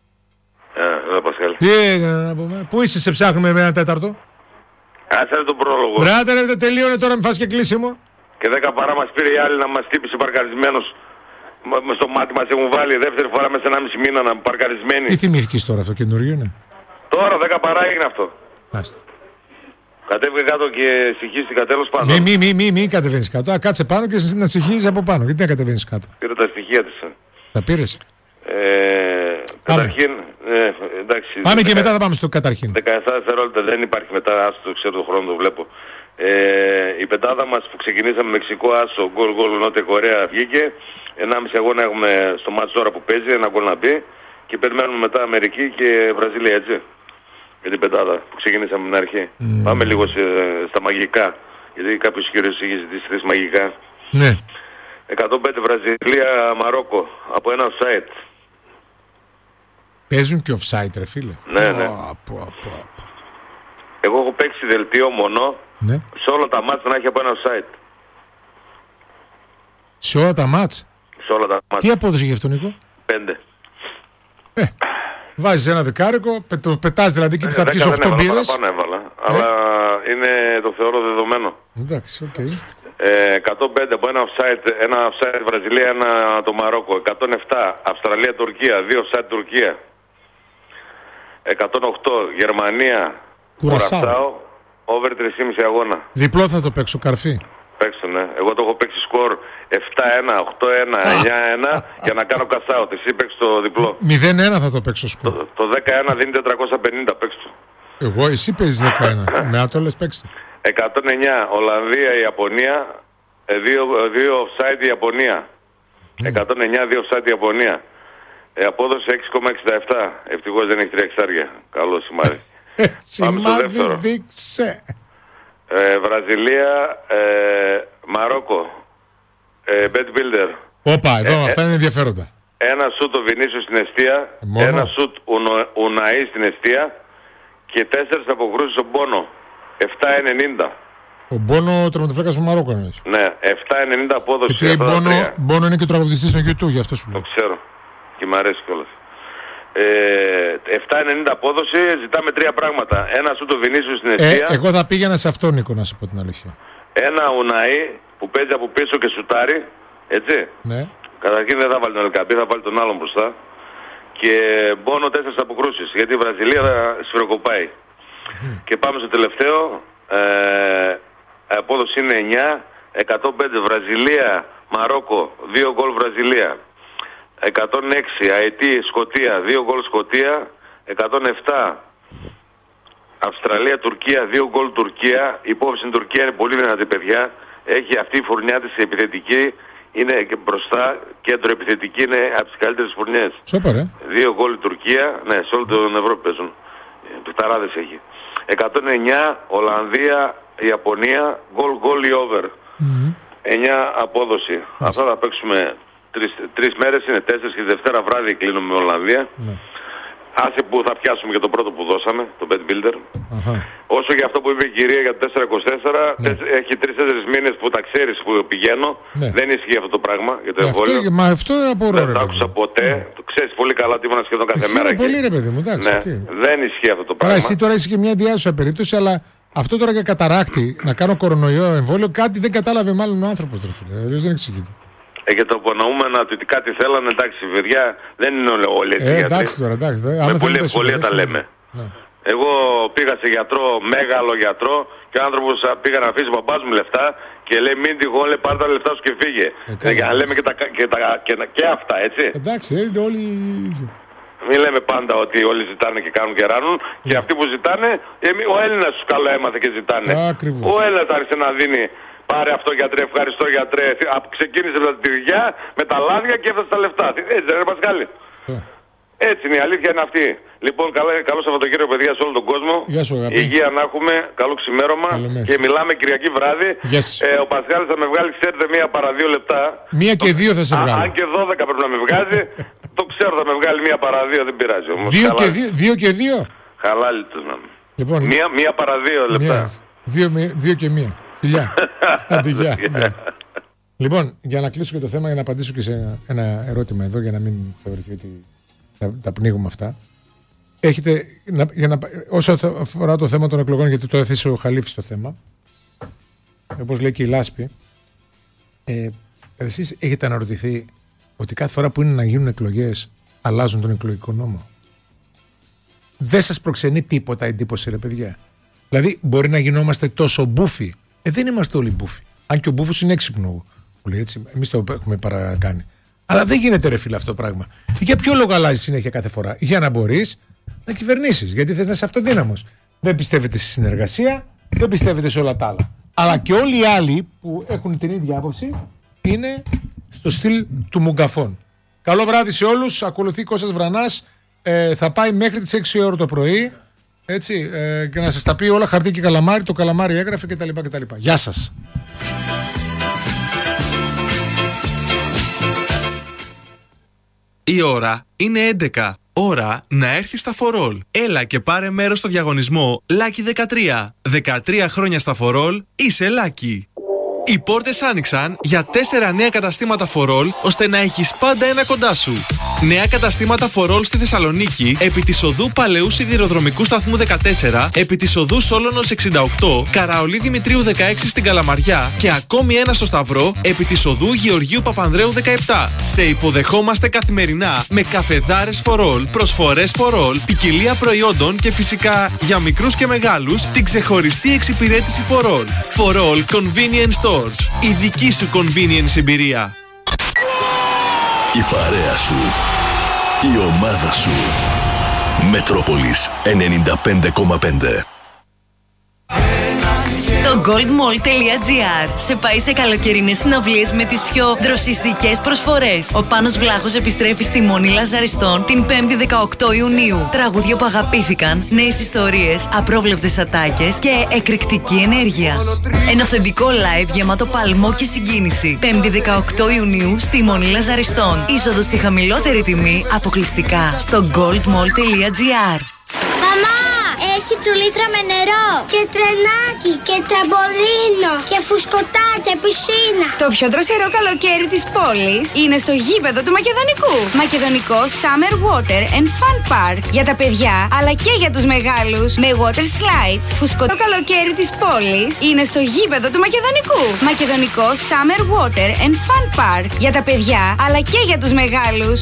Πασχάλη. Πού είσαι, σε ψάχνουμε με 1 τέταρτο? Άσε τον πρόλογο. Μπράτε, δεν τελείωνε τώρα, μην φας και κλείσιμο. Και 10 παρά μας πήρε η άλλη να μας τύπησε παρκαρισμένος. Στο μάτι μας έχουν βάλει δεύτερη φορά μέσα σε 1,5 μήνα να παρκαρισμένοι. Τι θυμήθηκες τώρα, αυτό καινούριο είναι? Τώρα 10 παρά έγινε αυτό. Άστε. Κατέβηκε κάτω και στοιχίστηκα τέλος πάντων. Μην κατεβαίνεις κάτω. Κάτσε πάνω και να στοιχίζεις από πάνω. Γιατί να κατεβαίνεις κάτω? Πήρα τα στοιχεία της. Τα πήρες? Καταρχήν, εντάξει. Πάμε και μετά θα πάμε στο καταρχήν. 17 δευτερόλεπτα δεν υπάρχει μετά, άσο το ξέρω το χρόνο το βλέπω. Η πεντάδα μας που ξεκινήσαμε Μεξικό, άσο, γκολ, Νότια Κορέα βγήκε. 1,5 αγώνα έχουμε στο μάτς τώρα που παίζει, 1 γκολ να μπει. Και περιμένουμε μετά Αμερική και Βραζιλία, έτσι. Για την πεντάδα που ξεκινήσαμε την αρχή. Πάμε λίγο στα μαγικά. Γιατί κάποιος κύριος έχει ζητήσει 3 μαγικά. Ναι. 105 Βραζιλία, Μαρόκο από ένα offside. Παίζουν και offside, ρε φίλε. Ναι. Εγώ έχω παίξει δελτίο μόνο, σε όλα τα μάτς να έχει από ένα offside. Σε όλα τα μάτς? Σε όλα τα μάτς. Τι απόδοση γι' αυτό, Νίκο? 5. Βάζεις ένα δεκάρικο, το πετάς δηλαδή και θα πεις 8 μπύρες. Παραπάνω έβαλα, αλλά το θεωρώ δεδομένο. Εντάξει, οκ. 105 από ένα offside Βραζιλία, ένα το Μαρόκο. 107 Αυστραλία-Τουρκία, 2 offside Τουρκία. 108 Γερμανία, Κουρασάο, over 3,5 αγώνα. Διπλό θα το παίξω, καρφί. Παίξω, ναι. Εγώ το έχω παίξει σκορ 7-1, 8-1, 9-1 για να κάνω cash out. Εσύ παίξεις το διπλό. 0-1 θα το παίξω σκορ. Το 10-1 δίνει 450, παίξω. Εγώ, εσύ παίζεις 10-1. Με άτολες παίξτε. 109 Ολλανδία, Ιαπωνία, 2 offside Ιαπωνία. 109, 2 offside Ιαπωνία. Απόδοση 6,67. Ευτυχώς δεν έχει 3 εξάρια. Καλό σημάδι. Σημάδι δείξε. Βραζιλία, Μαρόκο. Bet Builder. Όπα, εδώ αυτά είναι ενδιαφέροντα. Ένα σουτ ο Βινίσιος στην εστία, ένα σουτ Ουναή στην εστία και 4 αποκρούσεις ο Μπόνο. 7,90. Ο Μπόνο τερματοφύλακας του Μαρόκο είναι. Ναι, 7,90 απόδοση. Γιατί Μπόνο είναι και τραγουδιστής στο YouTube, γι' αυτό σου λέω. Το ξέρω. Και μ' αρέσει κιόλας. 7,90 απόδοση, ζητάμε 3 πράγματα. Ένα σουτ ο Βινίσιος στην εστία. Εγώ θα πήγαινα σε αυτόν, Νίκο, να σου πω την αλήθεια. Ένα Ουναή που παίζει από πίσω και σουτάρει. Έτσι. Ναι. Καταρχήν δεν θα βάλει τον Ελκαμπή, θα βάλει τον άλλον μπροστά. Και Μπόνο 4 αποκρούσεις, γιατί η Βραζιλία σφυροκοπάει. Και πάμε στο τελευταίο. Απόδοση είναι 9. 105 Βραζιλία, Μαρόκο, 2 γκολ Βραζιλία. 106 Αετή, Σκωτία, 2 γκολ Σκωτία. 107 Αυστραλία, Τουρκία, 2 γκολ Τουρκία. Υπόψη στην Τουρκία είναι πολύ δυνατή, παιδιά. Έχει αυτή η φουρνιά της επιθετική. Είναι και μπροστά, κέντρο επιθετική, είναι από τις καλύτερες φουρνιές. Σупер, 2 γκολ Τουρκία, ναι, σε όλη την Ευρώπη παίζουν. Πιχταράδες έχει. 109 Ολλανδία, Ιαπωνία, γκολ ή over. 9 απόδοση. Αυτά θα παίξουμε 3 μέρες, είναι 4 και Δευτέρα βράδυ κλείνουμε με Ολλανδία. Άσε που θα πιάσουμε και το πρώτο που δώσαμε, το Bet Builder. Όσο για αυτό που είπε η κυρία για το 4-24, έχει 3-4 μήνες που τα ξέρεις που πηγαίνω. Δεν ισχύει αυτό το πράγμα για το εμβόλιο. Μα αυτό απορώ, δεν το άκουσα ποτέ. Το ξέρεις πολύ καλά ότι ήμουν σχεδόν κάθε μέρα. Πολύ ρε παιδί μου, εντάξει. Δεν ισχύει αυτό το πράγμα. Άρα εσύ τώρα είσαι και μια διάσωσα περίπτωση, αλλά αυτό τώρα για καταράκτη, να κάνω κορονοϊό εμβόλιο, κάτι δεν κατάλαβε μάλλον ο άνθρωπος. Δεν εξηγείται. Και το υπονοούμενα ότι κάτι θέλανε, εντάξει, παιδιά, δεν είναι όλοι έτσι. Εντάξει τώρα, εντάξει. Με πολλή ευκολία τα λέμε. Ναι. Εγώ πήγα σε γιατρό, μεγάλο γιατρό, και ο άνθρωπος πήγα να αφήσει ο παπάς μου λεφτά και λέει: μην τυχόν, λέει, πάρε τα λεφτά σου και φύγε. Για να λέμε και αυτά, έτσι. Εντάξει, είναι όλοι. Μην λέμε πάντα ότι όλοι ζητάνε και κάνουν και ράνουν. Και αυτοί που ζητάνε, ο Έλληνας τους καλά έμαθε και ζητάνε. Ο Έλληνας άρχισε να δίνει. Πάρε αυτό γιατρέ, ευχαριστώ γιατρέ. Ξεκίνησε με τα τυριά, με τα λάδια και έφτασε τα λεφτά. Έτσι δεν είναι, Πασχάλη? Έτσι είναι, η αλήθεια είναι αυτή. Λοιπόν, καλό Σαββατοκύριακο, παιδιά, σε όλο τον κόσμο. Γεια σου, αγαπητέ. Υγεία να έχουμε, καλό ξημέρωμα. Και μιλάμε Κυριακή βράδυ. Ο Πασχάλης θα με βγάλει, ξέρετε, 1 παρά 2 λεπτά. 1 και 2 θα σε βγάλει. Αν και 12 πρέπει να με βγάζει. Το ξέρω, θα με βγάλει 1 παρά 2, δεν πειράζει όμως. 2 και 2. Χαλάλι τους να. Λοιπόν, 1 παρά 2 λεπτά. 2 και 1. Φιλιά. Αντιγεια. Λοιπόν, για να κλείσω και το θέμα, για να απαντήσω και σε ένα ερώτημα εδώ, για να μην θεωρηθεί ότι τα πνίγουμε αυτά. Έχετε, όσο αφορά το θέμα των εκλογών, γιατί το έθεσε ο Χαλίφης το θέμα, όπως λέει και η Λάσπη, εσείς έχετε αναρωτηθεί ότι κάθε φορά που είναι να γίνουν εκλογές αλλάζουν τον εκλογικό νόμο? Δεν σας προξενεί τίποτα εντύπωση, ρε παιδιά? Δηλαδή, μπορεί να γινόμαστε τόσο μπούφοι. Δεν είμαστε όλοι μπούφοι. Αν και ο μπούφος είναι έξυπνο. Εμείς το έχουμε παρακάνει. Αλλά δεν γίνεται, ρε φίλε, αυτό το πράγμα. Για ποιο λόγο αλλάζει συνέχεια κάθε φορά? Για να μπορείς να κυβερνήσεις. Γιατί θες να είσαι αυτοδύναμος. Δεν πιστεύετε στη συνεργασία, δεν πιστεύετε σε όλα τα άλλα. Αλλά και όλοι οι άλλοι που έχουν την ίδια άποψη είναι στο στυλ του Μουγκαφών. Καλό βράδυ σε όλους. Ακολουθεί Κώστας Βρανάς. Θα πάει μέχρι τις 6 ώρα το πρωί. Έτσι, και να σας τα πει όλα χαρτί και καλαμάρι. Το καλαμάρι έγραφε κτλ. Γεια σας. Η ώρα είναι 11. Ώρα να έρθεις στα For All. Έλα και πάρε μέρος στο διαγωνισμό Lucky 13. 13 χρόνια στα For All, είσαι Lucky. Οι πόρτες άνοιξαν για 4 νέα καταστήματα For All, ώστε να έχεις πάντα ένα κοντά σου. Νέα καταστήματα For All στη Θεσσαλονίκη, επί της οδού Παλαιού Σιδηροδρομικού Σταθμού 14, επί της οδού Σόλωνος 68, Καραολί Δημητρίου 16 στην Καλαμαριά και ακόμη ένα στο Σταυρό, επί της οδού Γεωργίου Παπανδρέου 17. Σε υποδεχόμαστε καθημερινά με καφεδάρες For All, προσφορές For All, ποικιλία προϊόντων και φυσικά για μικρούς και μεγάλους την ξεχωριστή εξυπηρέτηση For All. For All Convenience Stores. Η δική σου convenience εμπειρία. Η παρέα σου. Η ομάδα σου. Μετρόπολης 95,5. Το Το goldmall.gr σε πάει σε καλοκαιρινές συναυλίες με τις πιο δροσιστικές προσφορές. Ο Πάνος Βλάχος επιστρέφει στη Μονή Λαζαριστών την 5η 18 Ιουνίου. Τραγούδια που αγαπήθηκαν, νέες ιστορίες, απρόβλεπτες ατάκες και εκρηκτική ενέργεια. Ένα αυθεντικό live γεμάτο παλμό και συγκίνηση. 5η 18 Ιουνίου στη Μονή Λαζαριστών. Είσοδος στη χαμηλότερη τιμή αποκλειστικά στο goldmall.gr. Μαμά, έχει τσουλήθρα με νερό και τρενάκι και τραμπολίνο και φουσκωτά και πισίνα. Το πιο δροσερό καλοκαίρι της πόλης είναι στο γήπεδο του Μακεδονικού. Μακεδονικό Summer Water and Fun Park για τα παιδιά αλλά και για τους μεγάλους. Με water slides. Φουσκωτό καλοκαίρι της πόλης είναι στο γήπεδο του Μακεδονικού. Μακεδονικό Summer Water and Fun Park για τα παιδιά αλλά και για τους μεγάλους.